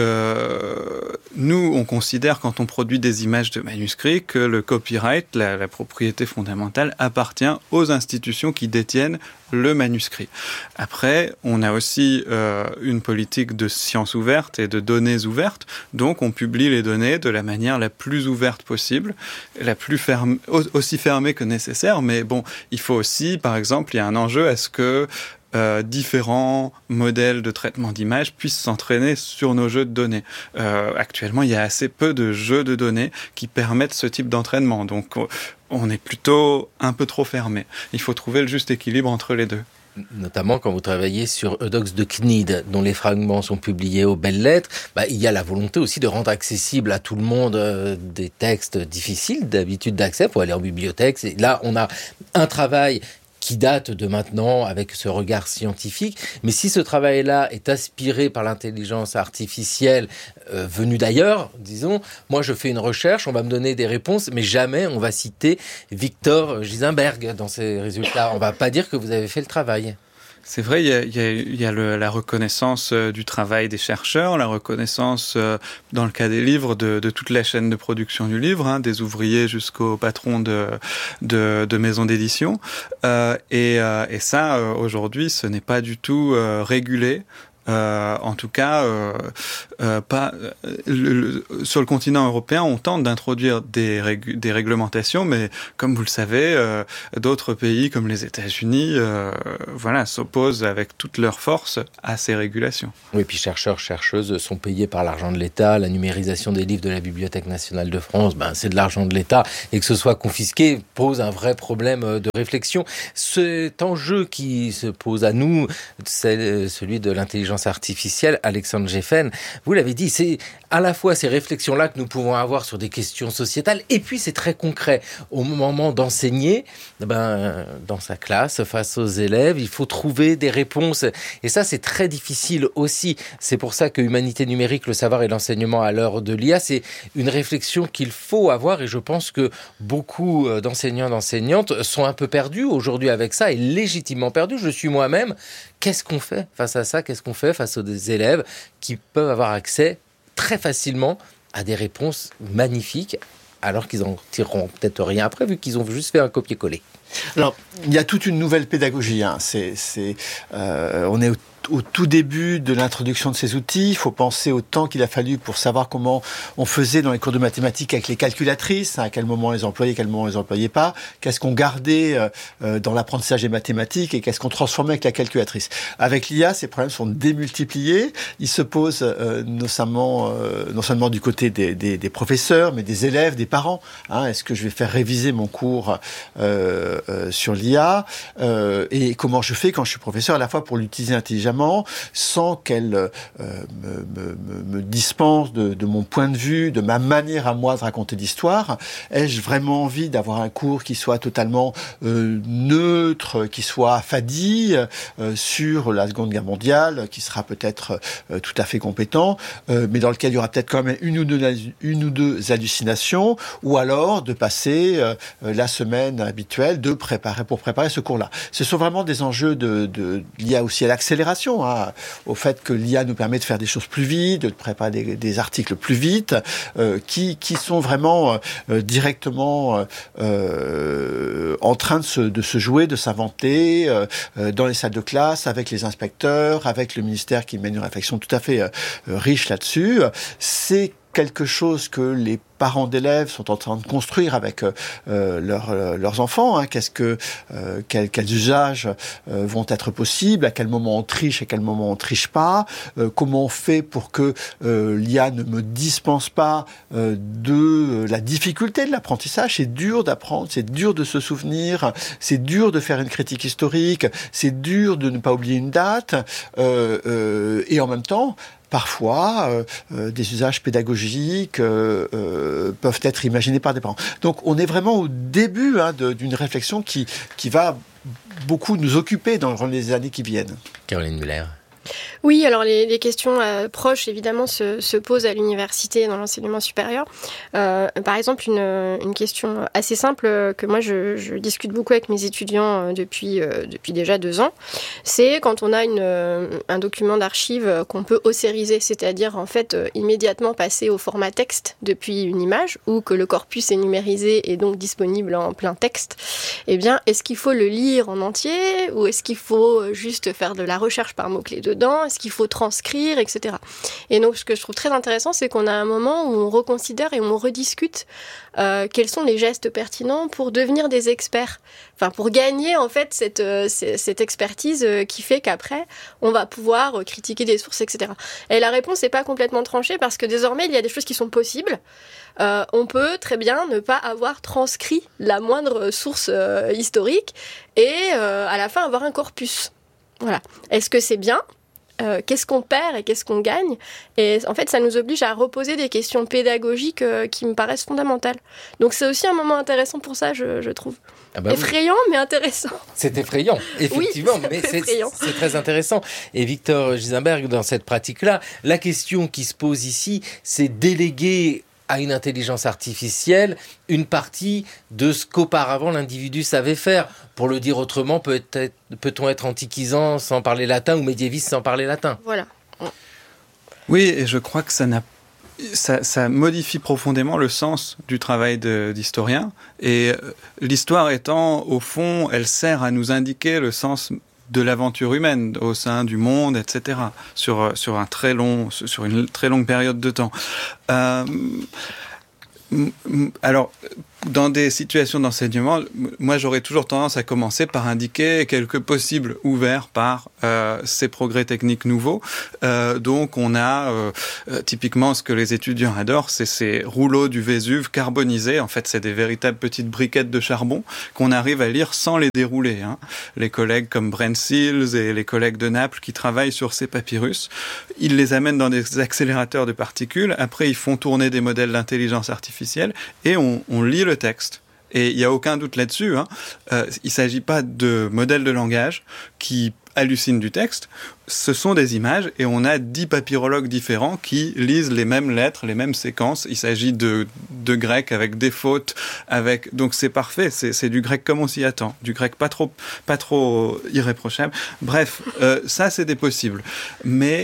nous, on considère quand on produit des images de manuscrits que le copyright, la propriété fondamentale, appartient aux institutions qui détiennent le manuscrit. Après, on a aussi une politique de science ouverte et de données ouvertes, donc on publie les données de la manière la plus ouverte possible, la plus aussi fermée que nécessaire, mais bon, il faut aussi, par exemple, il y a un enjeu à ce que différents modèles de traitement d'images puissent s'entraîner sur nos jeux de données. Actuellement, il y a assez peu de jeux de données qui permettent ce type d'entraînement, donc on est plutôt un peu trop fermé. Il faut trouver le juste équilibre entre les deux. Notamment quand vous travaillez sur Eudox de Cnide, dont les fragments sont publiés aux belles lettres, il y a la volonté aussi de rendre accessible à tout le monde des textes difficiles d'habitude d'accès. Il faut aller en bibliothèque. Là, on a un travail qui date de maintenant avec ce regard scientifique. Mais si ce travail-là est aspiré par l'intelligence artificielle venue d'ailleurs, disons, moi je fais une recherche, on va me donner des réponses, mais jamais on va citer Victor Gisenberg dans ces résultats. On va pas dire que vous avez fait le travail. C'est vrai, il y a la reconnaissance du travail des chercheurs, la reconnaissance, dans le cas des livres, de toute la chaîne de production du livre, des ouvriers jusqu'au patron de maisons d'édition. Et ça, aujourd'hui, ce n'est pas du tout régulé. En tout cas, pas sur le continent européen, on tente d'introduire des réglementations, mais comme vous le savez, d'autres pays comme les États-Unis, s'opposent avec toute leur force à ces régulations. Oui, puis chercheurs, chercheuses sont payés par l'argent de l'État. La numérisation des livres de la Bibliothèque nationale de France, c'est de l'argent de l'État, et que ce soit confisqué pose un vrai problème de réflexion. Cet enjeu qui se pose à nous, c'est celui de l'intelligence artificielle. Alexandre Geffen, vous l'avez dit, c'est à la fois ces réflexions-là que nous pouvons avoir sur des questions sociétales, et puis c'est très concret. Au moment d'enseigner, dans sa classe, face aux élèves, il faut trouver des réponses. Et ça, c'est très difficile aussi. C'est pour ça que Humanité numérique, le savoir et l'enseignement à l'heure de l'IA, c'est une réflexion qu'il faut avoir. Et je pense que beaucoup d'enseignants, d'enseignantes sont un peu perdus aujourd'hui avec ça, et légitimement perdus. Je suis moi-même. Qu'est-ce qu'on fait face à ça ? Qu'est-ce qu'on fait face aux élèves qui peuvent avoir accès très facilement à des réponses magnifiques, alors qu'ils en tireront peut-être rien après, vu qu'ils ont juste fait un copier-coller. Alors, il y a toute une nouvelle pédagogie. On est au tout début de l'introduction de ces outils. Il faut penser au temps qu'il a fallu pour savoir comment on faisait dans les cours de mathématiques avec les calculatrices, à quel moment on les employait, à quel moment on les employait pas, qu'est-ce qu'on gardait dans l'apprentissage des mathématiques et qu'est-ce qu'on transformait avec la calculatrice. Avec l'IA, ces problèmes sont démultipliés. Ils se posent non seulement du côté des professeurs, mais des élèves, des parents. Est-ce que je vais faire réviser mon cours sur l'IA et comment je fais quand je suis professeur, à la fois pour l'utiliser intelligemment, sans qu'elle me dispense de mon point de vue, de ma manière à moi de raconter l'histoire. Ai-je vraiment envie d'avoir un cours qui soit totalement neutre, qui soit affadi sur la Seconde Guerre mondiale, qui sera peut-être tout à fait compétent, mais dans lequel il y aura peut-être quand même une ou deux hallucinations, ou alors de passer la semaine habituelle pour préparer ce cours-là. Ce sont vraiment des enjeux liés aussi à l'accélération, au fait que l'IA nous permet de faire des choses plus vite, de préparer des articles plus vite, qui sont vraiment directement en train de se jouer, de s'inventer dans les salles de classe, avec les inspecteurs, avec le ministère qui mène une réflexion tout à fait riche là-dessus. C'est quelque chose que les parents d'élèves sont en train de construire avec leurs enfants. Quels usages vont être possibles, à quel moment on triche, à quel moment on triche pas, comment on fait pour que l'IA ne me dispense pas de la difficulté de l'apprentissage. C'est dur d'apprendre, c'est dur de se souvenir, c'est dur de faire une critique historique, c'est dur de ne pas oublier une date, et en même temps, parfois, des usages pédagogiques peuvent être imaginés par des parents. Donc, on est vraiment au début d'une réflexion qui va beaucoup nous occuper dans les années qui viennent. Caroline Muller. Oui, alors les questions proches, évidemment, se posent à l'université et dans l'enseignement supérieur. Par exemple, une question assez simple que moi, je discute beaucoup avec mes étudiants depuis déjà 2 ans, c'est quand on a un document d'archive qu'on peut ossériser, c'est-à-dire, en fait, immédiatement passer au format texte depuis une image, ou que le corpus est numérisé et donc disponible en plein texte. Eh bien, est-ce qu'il faut le lire en entier, ou est-ce qu'il faut juste faire de la recherche par mots-clés dedans ? Est-ce qu'il faut transcrire, etc. Et donc, ce que je trouve très intéressant, c'est qu'on a un moment où on reconsidère et on rediscute quels sont les gestes pertinents pour devenir des experts. Enfin, pour gagner, en fait, cette expertise qui fait qu'après, on va pouvoir critiquer des sources, etc. Et la réponse n'est pas complètement tranchée, parce que désormais, il y a des choses qui sont possibles. On peut très bien ne pas avoir transcrit la moindre source historique et à la fin avoir un corpus. Voilà. Est-ce que c'est bien ? qu'est-ce qu'on perd et qu'est-ce qu'on gagne. Et en fait, ça nous oblige à reposer des questions pédagogiques qui me paraissent fondamentales. Donc c'est aussi un moment intéressant pour ça, je trouve. Effrayant, mais intéressant. C'est effrayant, effectivement, oui, mais effrayant. C'est très intéressant. Et Victor Gisenberg, dans cette pratique-là, la question qui se pose ici, c'est déléguer à une intelligence artificielle une partie de ce qu'auparavant l'individu savait faire. Pour le dire autrement, peut-on être antiquisant sans parler latin ou médiéviste sans parler latin ? Voilà. Oui, et je crois que ça modifie profondément le sens du travail d'historien. Et l'histoire étant, au fond, elle sert à nous indiquer le sens de l'aventure humaine au sein du monde, etc. sur une très longue période de temps. Alors, dans des situations d'enseignement, moi j'aurais toujours tendance à commencer par indiquer quelques possibles ouverts par ces progrès techniques nouveaux. Donc on a typiquement ce que les étudiants adorent, c'est ces rouleaux du Vésuve carbonisés. En fait, c'est des véritables petites briquettes de charbon qu'on arrive à lire sans les dérouler. Hein. Les collègues comme Brent Seals et les collègues de Naples qui travaillent sur ces papyrus, ils les amènent dans des accélérateurs de particules. Après, ils font tourner des modèles d'intelligence artificielle et on lit le texte. Et il n'y a aucun doute là-dessus. Hein. Il ne s'agit pas de modèles de langage qui hallucinent du texte. Ce sont des images et on a 10 papyrologues différents qui lisent les mêmes lettres, les mêmes séquences. Il s'agit de grec avec des fautes, donc c'est parfait. C'est du grec comme on s'y attend, du grec pas trop irréprochable. Bref, ça c'est des possibles. Mais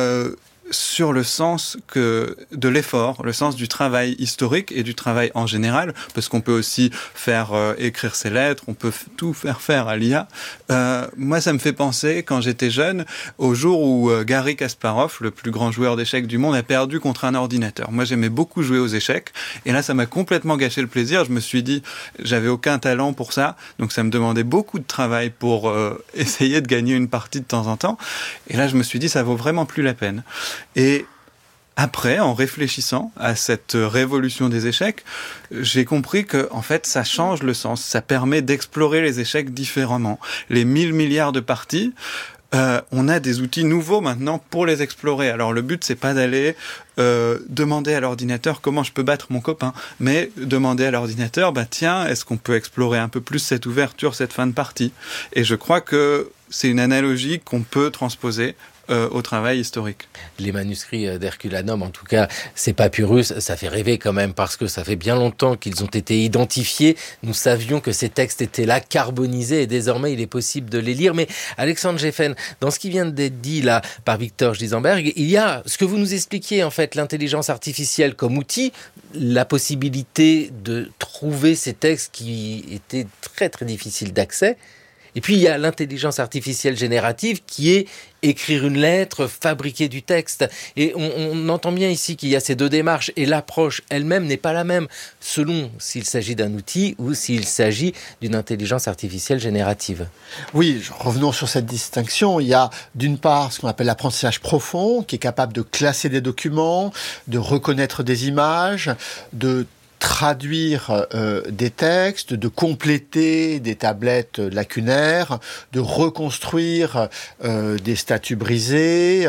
sur le sens de l'effort, le sens du travail historique et du travail en général, parce qu'on peut aussi faire écrire ses lettres, on peut tout faire à l'IA. Moi, ça me fait penser, quand j'étais jeune, au jour où Garry Kasparov, le plus grand joueur d'échecs du monde, a perdu contre un ordinateur. Moi, j'aimais beaucoup jouer aux échecs, et là, ça m'a complètement gâché le plaisir. Je me suis dit, j'avais aucun talent pour ça, donc ça me demandait beaucoup de travail pour essayer de gagner une partie de temps en temps. Et là, je me suis dit, ça vaut vraiment plus la peine. Et après, en réfléchissant à cette révolution des échecs, j'ai compris que, en fait, ça change le sens. Ça permet d'explorer les échecs différemment. Les 1000 milliards de parties, on a des outils nouveaux maintenant pour les explorer. Alors, le but, c'est pas d'aller demander à l'ordinateur comment je peux battre mon copain, mais demander à l'ordinateur, tiens, est-ce qu'on peut explorer un peu plus cette ouverture, cette fin de partie ? Et je crois que c'est une analogie qu'on peut transposer au travail historique. Les manuscrits d'Herculanum, en tout cas, ces papyrus, ça fait rêver quand même, parce que ça fait bien longtemps qu'ils ont été identifiés. Nous savions que ces textes étaient là, carbonisés, et désormais il est possible de les lire. Mais Alexandre Geffen, dans ce qui vient d'être dit là par Victor Gisenberg, il y a ce que vous nous expliquiez, en fait, l'intelligence artificielle comme outil, la possibilité de trouver ces textes qui étaient très très difficiles d'accès. Et puis il y a l'intelligence artificielle générative qui est écrire une lettre, fabriquer du texte. Et on entend bien ici qu'il y a ces deux démarches et l'approche elle-même n'est pas la même selon s'il s'agit d'un outil ou s'il s'agit d'une intelligence artificielle générative. Oui, revenons sur cette distinction. Il y a d'une part ce qu'on appelle l'apprentissage profond, qui est capable de classer des documents, de reconnaître des images, de traduire des textes, de compléter des tablettes lacunaires, de reconstruire des statues brisées,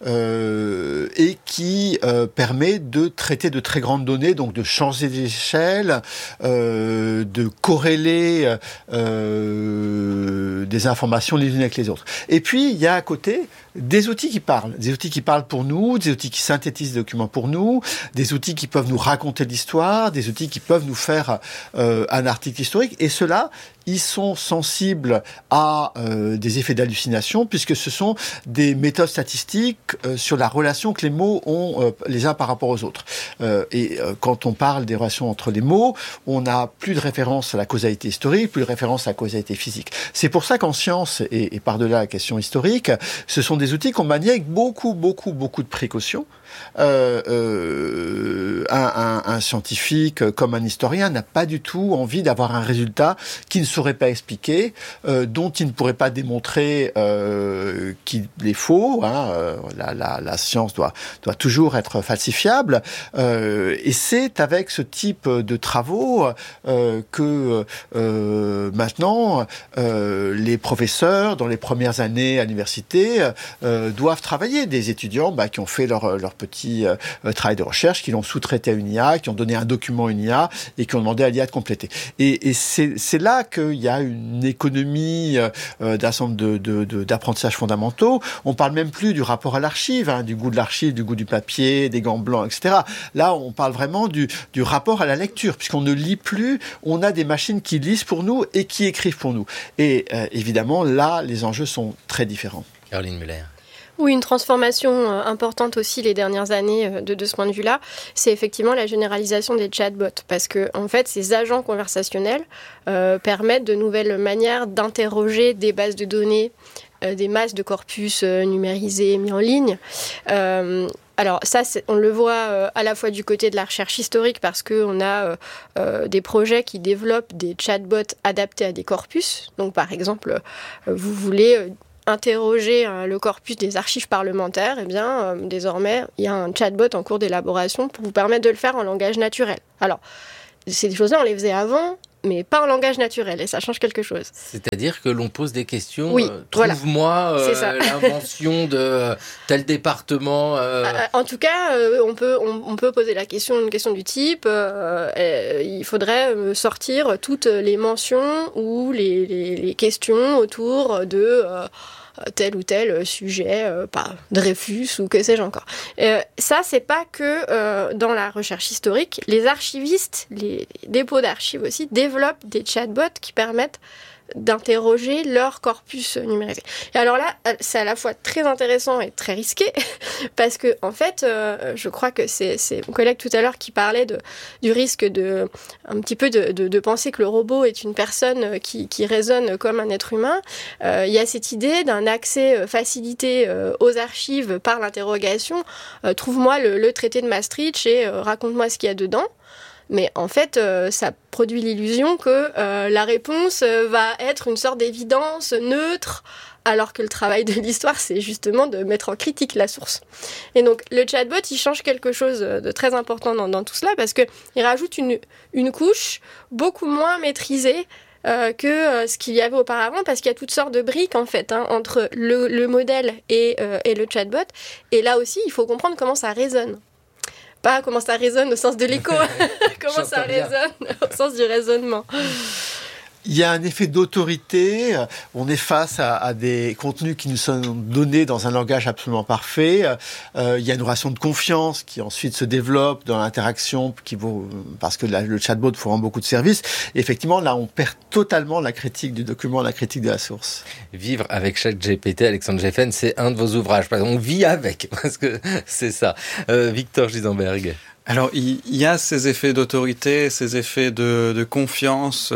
et qui permet de traiter de très grandes données, donc de changer d'échelle, de corréler des informations les unes avec les autres. Et puis, il y a à côté des outils qui parlent pour nous, des outils qui synthétisent des documents pour nous, des outils qui peuvent nous raconter l'histoire, des outils qui peuvent nous faire un article historique. Et ceux-là, ils sont sensibles à des effets d'hallucination, puisque ce sont des méthodes statistiques sur la relation que les mots ont les uns par rapport aux autres. Quand on parle des relations entre les mots, on n'a plus de référence à la causalité historique, plus de référence à la causalité physique. C'est pour ça qu'en science, et par-delà la question historique, ce sont des outils qu'on manie avec beaucoup de précautions. Un scientifique comme un historien n'a pas du tout envie d'avoir un résultat qui ne saurait pas expliquer, dont il ne pourrait pas démontrer qu'il est faux. La science doit toujours être falsifiable. Et c'est avec ce type de travaux que maintenant les professeurs dans les premières années à l'université doivent travailler. Des étudiants qui ont fait leur petit travail de recherche, qui l'ont sous-traité à une IA, qui ont donné un document à une IA et qui ont demandé à l'IA de compléter. Et c'est là qu'il y a une économie d'un certain nombre d'apprentissages fondamentaux. On parle même plus du rapport à l'archive, du goût de l'archive, du goût du papier, des gants blancs, etc. Là, on parle vraiment du rapport à la lecture, puisqu'on ne lit plus, on a des machines qui lisent pour nous et qui écrivent pour nous. Et évidemment, là, les enjeux sont très différents. Caroline Muller. Oui, une transformation importante aussi les dernières années de ce point de vue-là, c'est effectivement la généralisation des chatbots. Parce que, en fait, ces agents conversationnels permettent de nouvelles manières d'interroger des bases de données, des masses de corpus numérisés mis en ligne. Alors ça, on le voit à la fois du côté de la recherche historique parce qu'on a des projets qui développent des chatbots adaptés à des corpus. Donc par exemple, vous voulez interroger le corpus des archives parlementaires, eh bien, désormais, il y a un chatbot en cours d'élaboration pour vous permettre de le faire en langage naturel. Alors, ces choses-là, on les faisait avant, mais pas en langage naturel, et ça change quelque chose. C'est-à-dire que l'on pose des questions, oui, trouve-moi l'invention de tel département. En tout cas, on peut poser une question du type, il faudrait sortir toutes les mentions ou les questions autour de tel ou tel sujet, Dreyfus ou que sais-je encore. Ça, c'est pas que dans la recherche historique. Les archivistes, les dépôts d'archives aussi, développent des chatbots qui permettent d'interroger leur corpus numérisé. Et alors là, c'est à la fois très intéressant et très risqué, parce que en fait, je crois que c'est mon collègue tout à l'heure qui parlait du risque un petit peu de penser que le robot est une personne qui raisonne comme un être humain. Il y a cette idée d'un accès facilité aux archives par l'interrogation. Trouve-moi le traité de Maastricht et raconte-moi ce qu'il y a dedans. Mais en fait, ça produit l'illusion que la réponse va être une sorte d'évidence neutre, alors que le travail de l'histoire, c'est justement de mettre en critique la source. Et donc, le chatbot, il change quelque chose de très important dans tout cela, parce qu'il rajoute une couche beaucoup moins maîtrisée que ce qu'il y avait auparavant, parce qu'il y a toutes sortes de briques, en fait, entre le modèle et le chatbot. Et là aussi, il faut comprendre comment ça résonne. Pas comment ça résonne au sens de l'écho, comment ça résonne au sens du raisonnement. Il y a un effet d'autorité, on est face à des contenus qui nous sont donnés dans un langage absolument parfait, il y a une relation de confiance qui ensuite se développe dans l'interaction, parce que le chatbot fournit beaucoup de services. Et effectivement, là, on perd totalement la critique du document, la critique de la source. Vivre avec ChatGPT, Alexandre Geffen, c'est un de vos ouvrages. On vit avec, parce que c'est ça. Victor Gisenberg. Alors, il y a ces effets d'autorité, ces effets de confiance,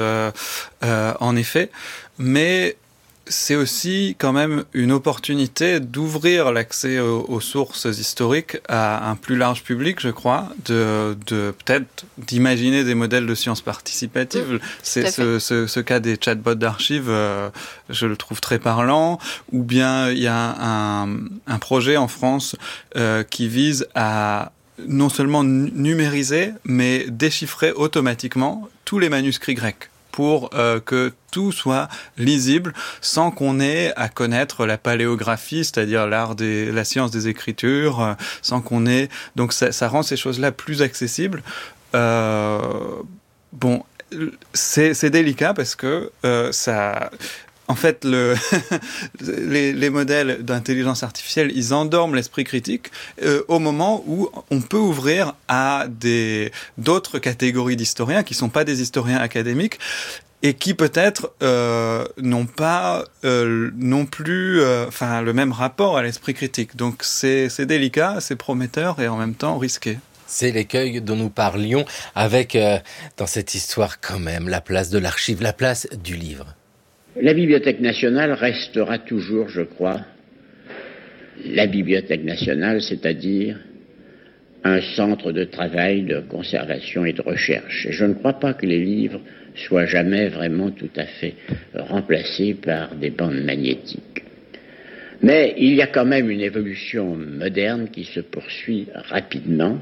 en effet, mais c'est aussi quand même une opportunité d'ouvrir l'accès aux sources historiques à un plus large public, je crois, de peut-être d'imaginer des modèles de sciences participatives. C'est ce cas des chatbots d'archives, je le trouve très parlant. Ou bien il y a un projet en France qui vise à non seulement numériser, mais déchiffrer automatiquement tous les manuscrits grecs pour que tout soit lisible sans qu'on ait à connaître la paléographie, c'est-à-dire la science des écritures, sans qu'on ait... Donc ça rend ces choses-là plus accessibles. Bon, c'est délicat parce que ça... En fait, les modèles d'intelligence artificielle, ils endorment l'esprit critique au moment où on peut ouvrir à d'autres catégories d'historiens qui sont pas des historiens académiques et qui peut-être n'ont pas non plus le même rapport à l'esprit critique. Donc c'est délicat, c'est prometteur et en même temps risqué. C'est l'écueil dont nous parlions avec, dans cette histoire quand même, la place de l'archive, la place du livre. La Bibliothèque nationale restera toujours, je crois, la Bibliothèque nationale, c'est-à-dire un centre de travail, de conservation et de recherche. Et je ne crois pas que les livres soient jamais vraiment tout à fait remplacés par des bandes magnétiques. Mais il y a quand même une évolution moderne qui se poursuit rapidement.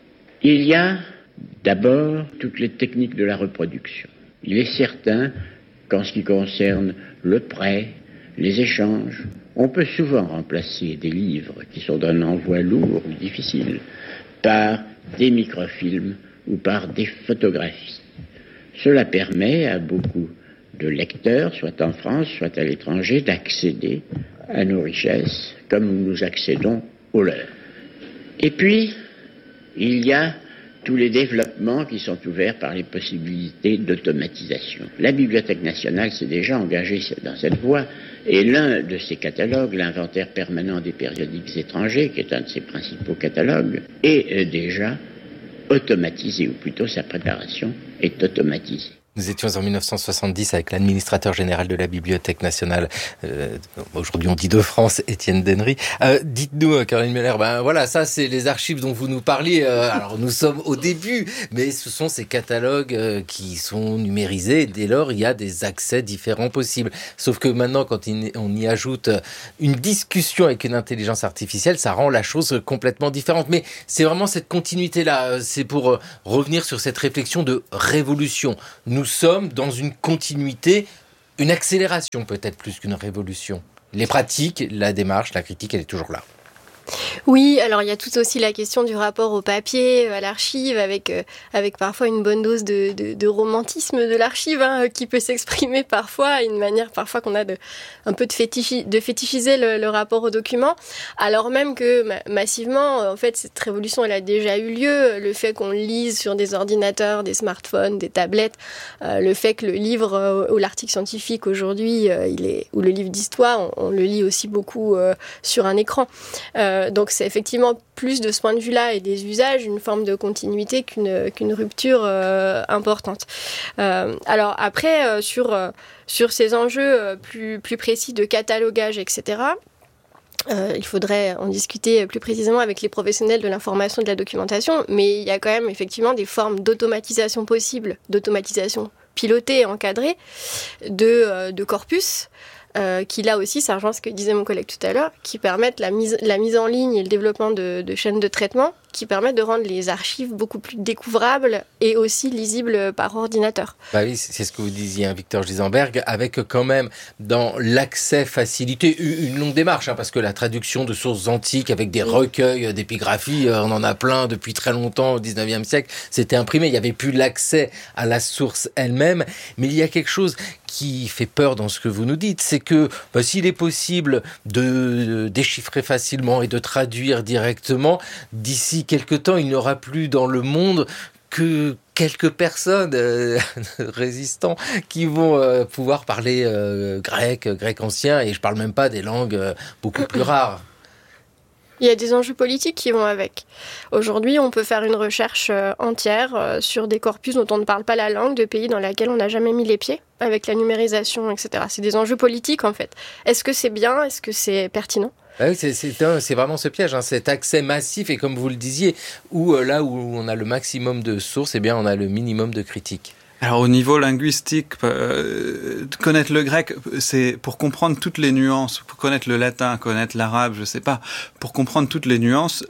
Il y a d'abord toutes les techniques de la reproduction. Il est certain qu'en ce qui concerne le prêt, les échanges, on peut souvent remplacer des livres qui sont d'un envoi lourd ou difficile par des microfilms ou par des photographies. Cela permet à beaucoup de lecteurs, soit en France, soit à l'étranger, d'accéder à nos richesses comme nous accédons aux leurs. Et puis, il y a tous les développements qui sont ouverts par les possibilités d'automatisation. La Bibliothèque nationale s'est déjà engagée dans cette voie, et l'un de ses catalogues, l'inventaire permanent des périodiques étrangers, qui est un de ses principaux catalogues, est déjà automatisé, ou plutôt sa préparation est automatisée. Nous étions en 1970 avec l'administrateur général de la Bibliothèque nationale, aujourd'hui on dit de France, Étienne Dennery. Dites-nous, Caroline Muller, voilà, ça c'est les archives dont vous nous parliez. Alors nous sommes au début, mais ce sont ces catalogues qui sont numérisés. Et dès lors, il y a des accès différents possibles. Sauf que maintenant, quand on y ajoute une discussion avec une intelligence artificielle, ça rend la chose complètement différente. Mais c'est vraiment cette continuité-là. C'est pour revenir sur cette réflexion de révolution. Nous sommes dans une continuité, une accélération peut-être plus qu'une révolution. Les pratiques, la démarche, la critique, elle est toujours là. Oui, alors il y a tout aussi la question du rapport au papier, à l'archive, avec parfois une bonne dose de romantisme de l'archive, qui peut s'exprimer parfois, une manière parfois qu'on a un peu de fétichiser le rapport au document, alors même que massivement, en fait, cette révolution, elle a déjà eu lieu. Le fait qu'on lise sur des ordinateurs, des smartphones, des tablettes, le fait que le livre ou l'article scientifique aujourd'hui, ou le livre d'histoire, on le lit aussi beaucoup sur un écran. Donc c'est effectivement plus de ce point de vue-là et des usages, une forme de continuité qu'une rupture importante. Alors après, sur ces enjeux plus précis de catalogage, etc., il faudrait en discuter plus précisément avec les professionnels de l'information et de la documentation, mais il y a quand même effectivement des formes d'automatisation possibles, d'automatisation pilotée et encadrée de corpus, qui là aussi, ça rejoint ce que disait mon collègue tout à l'heure, qui permettent la mise en ligne et le développement de chaînes de traitement qui permettent de rendre les archives beaucoup plus découvrables et aussi lisibles par ordinateur. Oui, c'est ce que vous disiez, Victor Gisemberg, avec quand même dans l'accès facilité, une longue démarche, parce que la traduction de sources antiques avec des recueils d'épigraphie, on en a plein depuis très longtemps au 19e siècle, c'était imprimé, il n'y avait plus l'accès à la source elle-même, mais il y a quelque chose qui fait peur dans ce que vous nous dites, c'est que s'il est possible de déchiffrer facilement et de traduire directement, d'ici quelque temps, il n'y aura plus dans le monde que quelques personnes résistants qui vont pouvoir parler grec ancien, et je parle même pas des langues beaucoup plus rares. Il y a des enjeux politiques qui vont avec. Aujourd'hui, on peut faire une recherche entière sur des corpus dont on ne parle pas la langue, de pays dans lesquels on n'a jamais mis les pieds, avec la numérisation, etc. C'est des enjeux politiques, en fait. Est-ce que c'est bien ? Est-ce que c'est pertinent ? Oui, c'est vraiment ce piège, cet accès massif, et comme vous le disiez, où là où on a le maximum de sources, eh bien on a le minimum de critiques. Alors au niveau linguistique, connaître le grec, c'est pour comprendre toutes les nuances, pour connaître le latin, connaître l'arabe, je sais pas, pour comprendre toutes les nuances,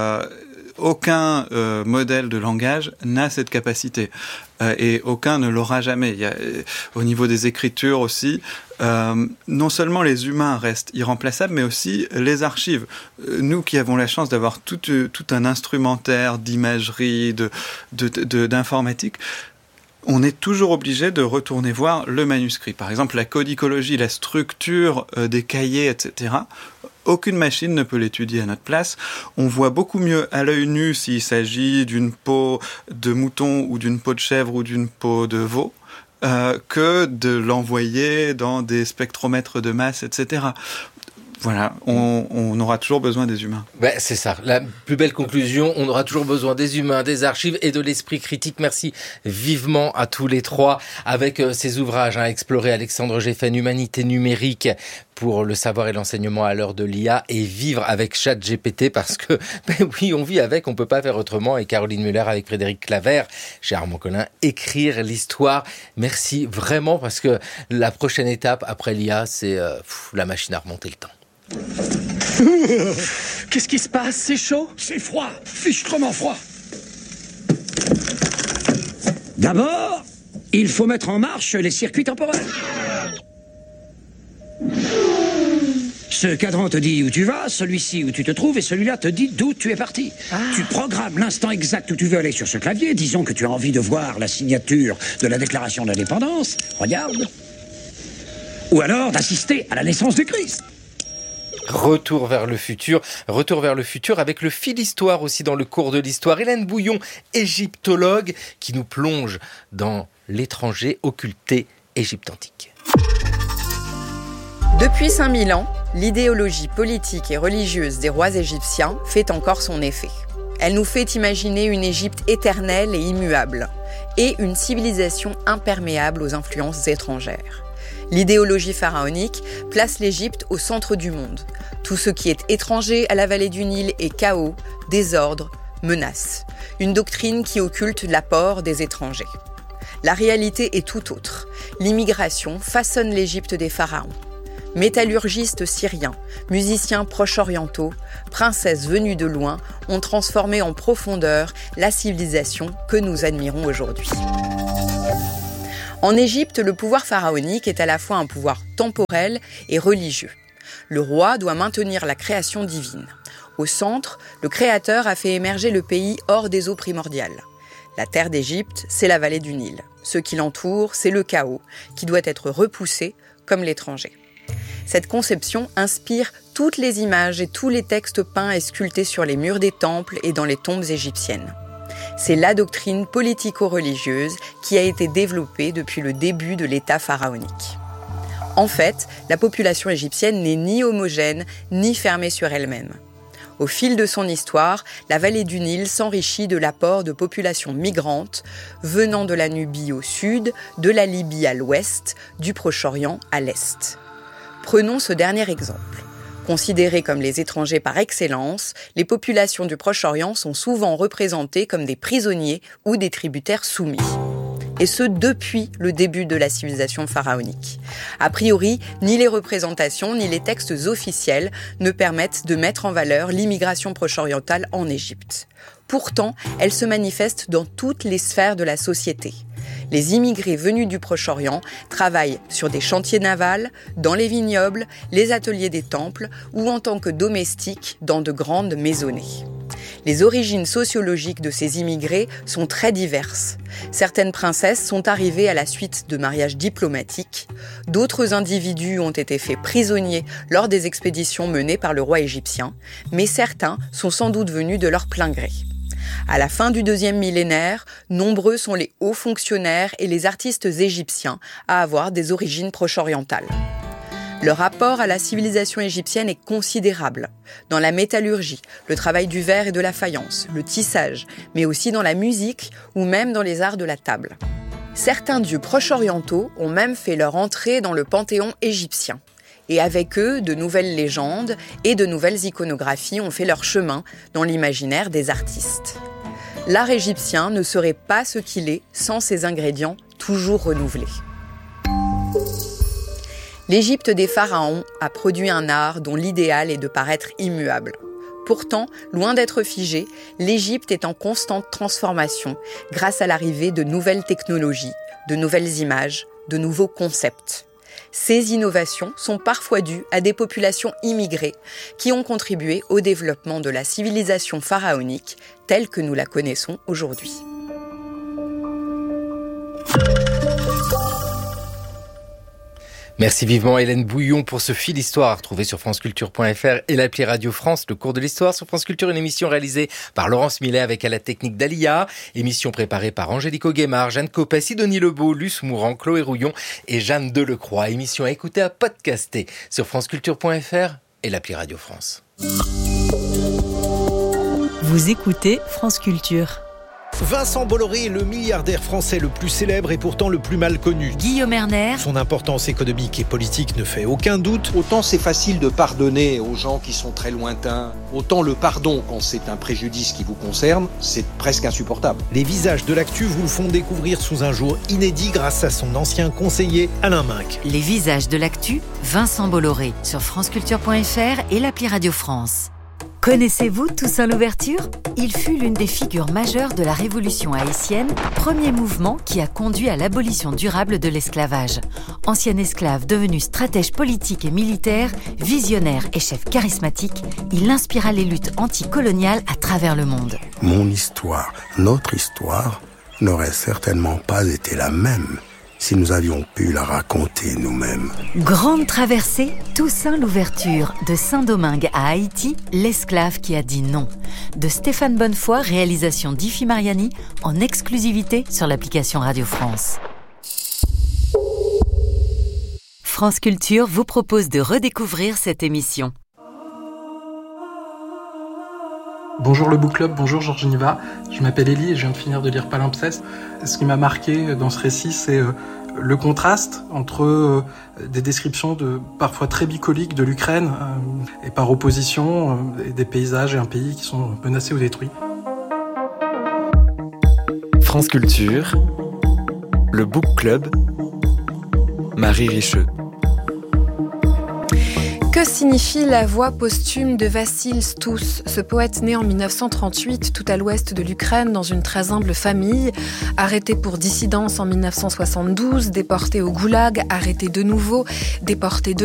aucun modèle de langage n'a cette capacité, et aucun ne l'aura jamais. Il y a, au niveau des écritures aussi, non seulement les humains restent irremplaçables, mais aussi les archives. Nous qui avons la chance d'avoir tout un instrumentaire d'imagerie, d'informatique, on est toujours obligé de retourner voir le manuscrit. Par exemple, la codicologie, la structure des cahiers, etc., aucune machine ne peut l'étudier à notre place. On voit beaucoup mieux à l'œil nu s'il s'agit d'une peau de mouton ou d'une peau de chèvre ou d'une peau de veau, que de l'envoyer dans des spectromètres de masse, etc. voilà, on aura toujours besoin des humains. C'est ça. La plus belle conclusion, on aura toujours besoin des humains, des archives et de l'esprit critique. Merci vivement à tous les trois. Avec ces ouvrages à explorer, Alexandre Geffen, Humanité numérique pour le savoir et l'enseignement à l'heure de l'IA et vivre avec ChatGPT parce que, oui, on vit avec, on peut pas faire autrement. Et Caroline Muller avec Frédéric Claver, chez Armand Collin, écrire l'histoire. Merci vraiment parce que la prochaine étape après l'IA, c'est la machine à remonter le temps. Qu'est-ce qui se passe? C'est chaud? C'est froid, fichtrement froid. D'abord, il faut mettre en marche les circuits temporels. Ce cadran te dit où tu vas, celui-ci où tu te trouves et celui-là te dit d'où tu es parti. Tu programmes l'instant exact où tu veux aller sur ce clavier. Disons que tu as envie de voir la signature de la déclaration d'indépendance. Regarde. Ou alors d'assister à la naissance du Christ. Retour vers le futur avec le fil histoire aussi dans le cours de l'histoire. Hélène Bouillon, égyptologue, qui nous plonge dans l'étranger occulté Égypte antique. Depuis 5000 ans, l'idéologie politique et religieuse des rois égyptiens fait encore son effet. Elle nous fait imaginer une Égypte éternelle et immuable, et une civilisation imperméable aux influences étrangères. L'idéologie pharaonique place l'Égypte au centre du monde. Tout ce qui est étranger à la vallée du Nil est chaos, désordre, menace. Une doctrine qui occulte l'apport des étrangers. La réalité est tout autre. L'immigration façonne l'Égypte des pharaons. Métallurgistes syriens, musiciens proche-orientaux, princesses venues de loin ont transformé en profondeur la civilisation que nous admirons aujourd'hui. En Égypte, le pouvoir pharaonique est à la fois un pouvoir temporel et religieux. Le roi doit maintenir la création divine. Au centre, le Créateur a fait émerger le pays hors des eaux primordiales. La terre d'Égypte, c'est la vallée du Nil. Ce qui l'entoure, c'est le chaos, qui doit être repoussé comme l'étranger. Cette conception inspire toutes les images et tous les textes peints et sculptés sur les murs des temples et dans les tombes égyptiennes. C'est la doctrine politico-religieuse qui a été développée depuis le début de l'État pharaonique. En fait, la population égyptienne n'est ni homogène, ni fermée sur elle-même. Au fil de son histoire, la vallée du Nil s'enrichit de l'apport de populations migrantes venant de la Nubie au sud, de la Libye à l'ouest, du Proche-Orient à l'est. Prenons ce dernier exemple. Considérées comme les étrangers par excellence, les populations du Proche-Orient sont souvent représentées comme des prisonniers ou des tributaires soumis. Et ce, depuis le début de la civilisation pharaonique. A priori, ni les représentations ni les textes officiels ne permettent de mettre en valeur l'immigration proche-orientale en Égypte. Pourtant, elle se manifeste dans toutes les sphères de la société. Les immigrés venus du Proche-Orient travaillent sur des chantiers navals, dans les vignobles, les ateliers des temples ou en tant que domestiques dans de grandes maisonnées. Les origines sociologiques de ces immigrés sont très diverses. Certaines princesses sont arrivées à la suite de mariages diplomatiques. D'autres individus ont été faits prisonniers lors des expéditions menées par le roi égyptien. Mais certains sont sans doute venus de leur plein gré. À la fin du 2e millénaire, nombreux sont les hauts fonctionnaires et les artistes égyptiens à avoir des origines proche-orientales. Leur rapport à la civilisation égyptienne est considérable. Dans la métallurgie, le travail du verre et de la faïence, le tissage, mais aussi dans la musique ou même dans les arts de la table. Certains dieux proche-orientaux ont même fait leur entrée dans le panthéon égyptien. Et avec eux, de nouvelles légendes et de nouvelles iconographies ont fait leur chemin dans l'imaginaire des artistes. L'art égyptien ne serait pas ce qu'il est sans ses ingrédients toujours renouvelés. L'Égypte des pharaons a produit un art dont l'idéal est de paraître immuable. Pourtant, loin d'être figée, l'Égypte est en constante transformation grâce à l'arrivée de nouvelles technologies, de nouvelles images, de nouveaux concepts. Ces innovations sont parfois dues à des populations immigrées qui ont contribué au développement de la civilisation pharaonique telle que nous la connaissons aujourd'hui. Merci vivement Hélène Bouillon pour ce fil histoire à retrouver sur franceculture.fr et l'appli Radio France. Le cours de l'histoire sur France Culture, une émission réalisée par Laurence Millet avec à la technique d'Alia. Émission préparée par Angélique Auguemard, Jeanne Copet, Sidonie Lebeau, Luce Mourant, Chloé Rouillon et Jeanne Delecroix. Émission à écouter, à podcaster sur franceculture.fr. et l'appli Radio France. Vous écoutez France Culture. Vincent Bolloré est le milliardaire français le plus célèbre et pourtant le plus mal connu. Guillaume Erner. Son importance économique et politique ne fait aucun doute. Autant c'est facile de pardonner aux gens qui sont très lointains, autant le pardon quand c'est un préjudice qui vous concerne, c'est presque insupportable. Les visages de l'actu vous le font découvrir sous un jour inédit grâce à son ancien conseiller Alain Minc. Les visages de l'actu, Vincent Bolloré, sur franceculture.fr et l'appli Radio France. Connaissez-vous Toussaint Louverture ? Il fut l'une des figures majeures de la Révolution haïtienne, premier mouvement qui a conduit à l'abolition durable de l'esclavage. Ancien esclave devenu stratège politique et militaire, visionnaire et chef charismatique, il inspira les luttes anticoloniales à travers le monde. Mon histoire, notre histoire, n'aurait certainement pas été la même si nous avions pu la raconter nous-mêmes. Grande traversée, Toussaint Louverture, de Saint-Domingue à Haïti, l'esclave qui a dit non. De Stéphane Bonnefoy, réalisation d'Ifi Mariani, en exclusivité sur l'application Radio France. France Culture vous propose de redécouvrir cette émission. Bonjour le Book Club, bonjour Georges Niva. Je m'appelle Élie et je viens de finir de lire Palimpseste. Ce qui m'a marqué dans ce récit, c'est le contraste entre des descriptions parfois très bucoliques de l'Ukraine et par opposition des paysages et un pays qui sont menacés ou détruits. France Culture, le Book Club, Marie Richeux. Que signifie la voix posthume de Vassil Stous, ce poète né en 1938 tout à l'ouest de l'Ukraine dans une très humble famille, arrêté pour dissidence en 1972, déporté au goulag, arrêté de nouveau, déporté de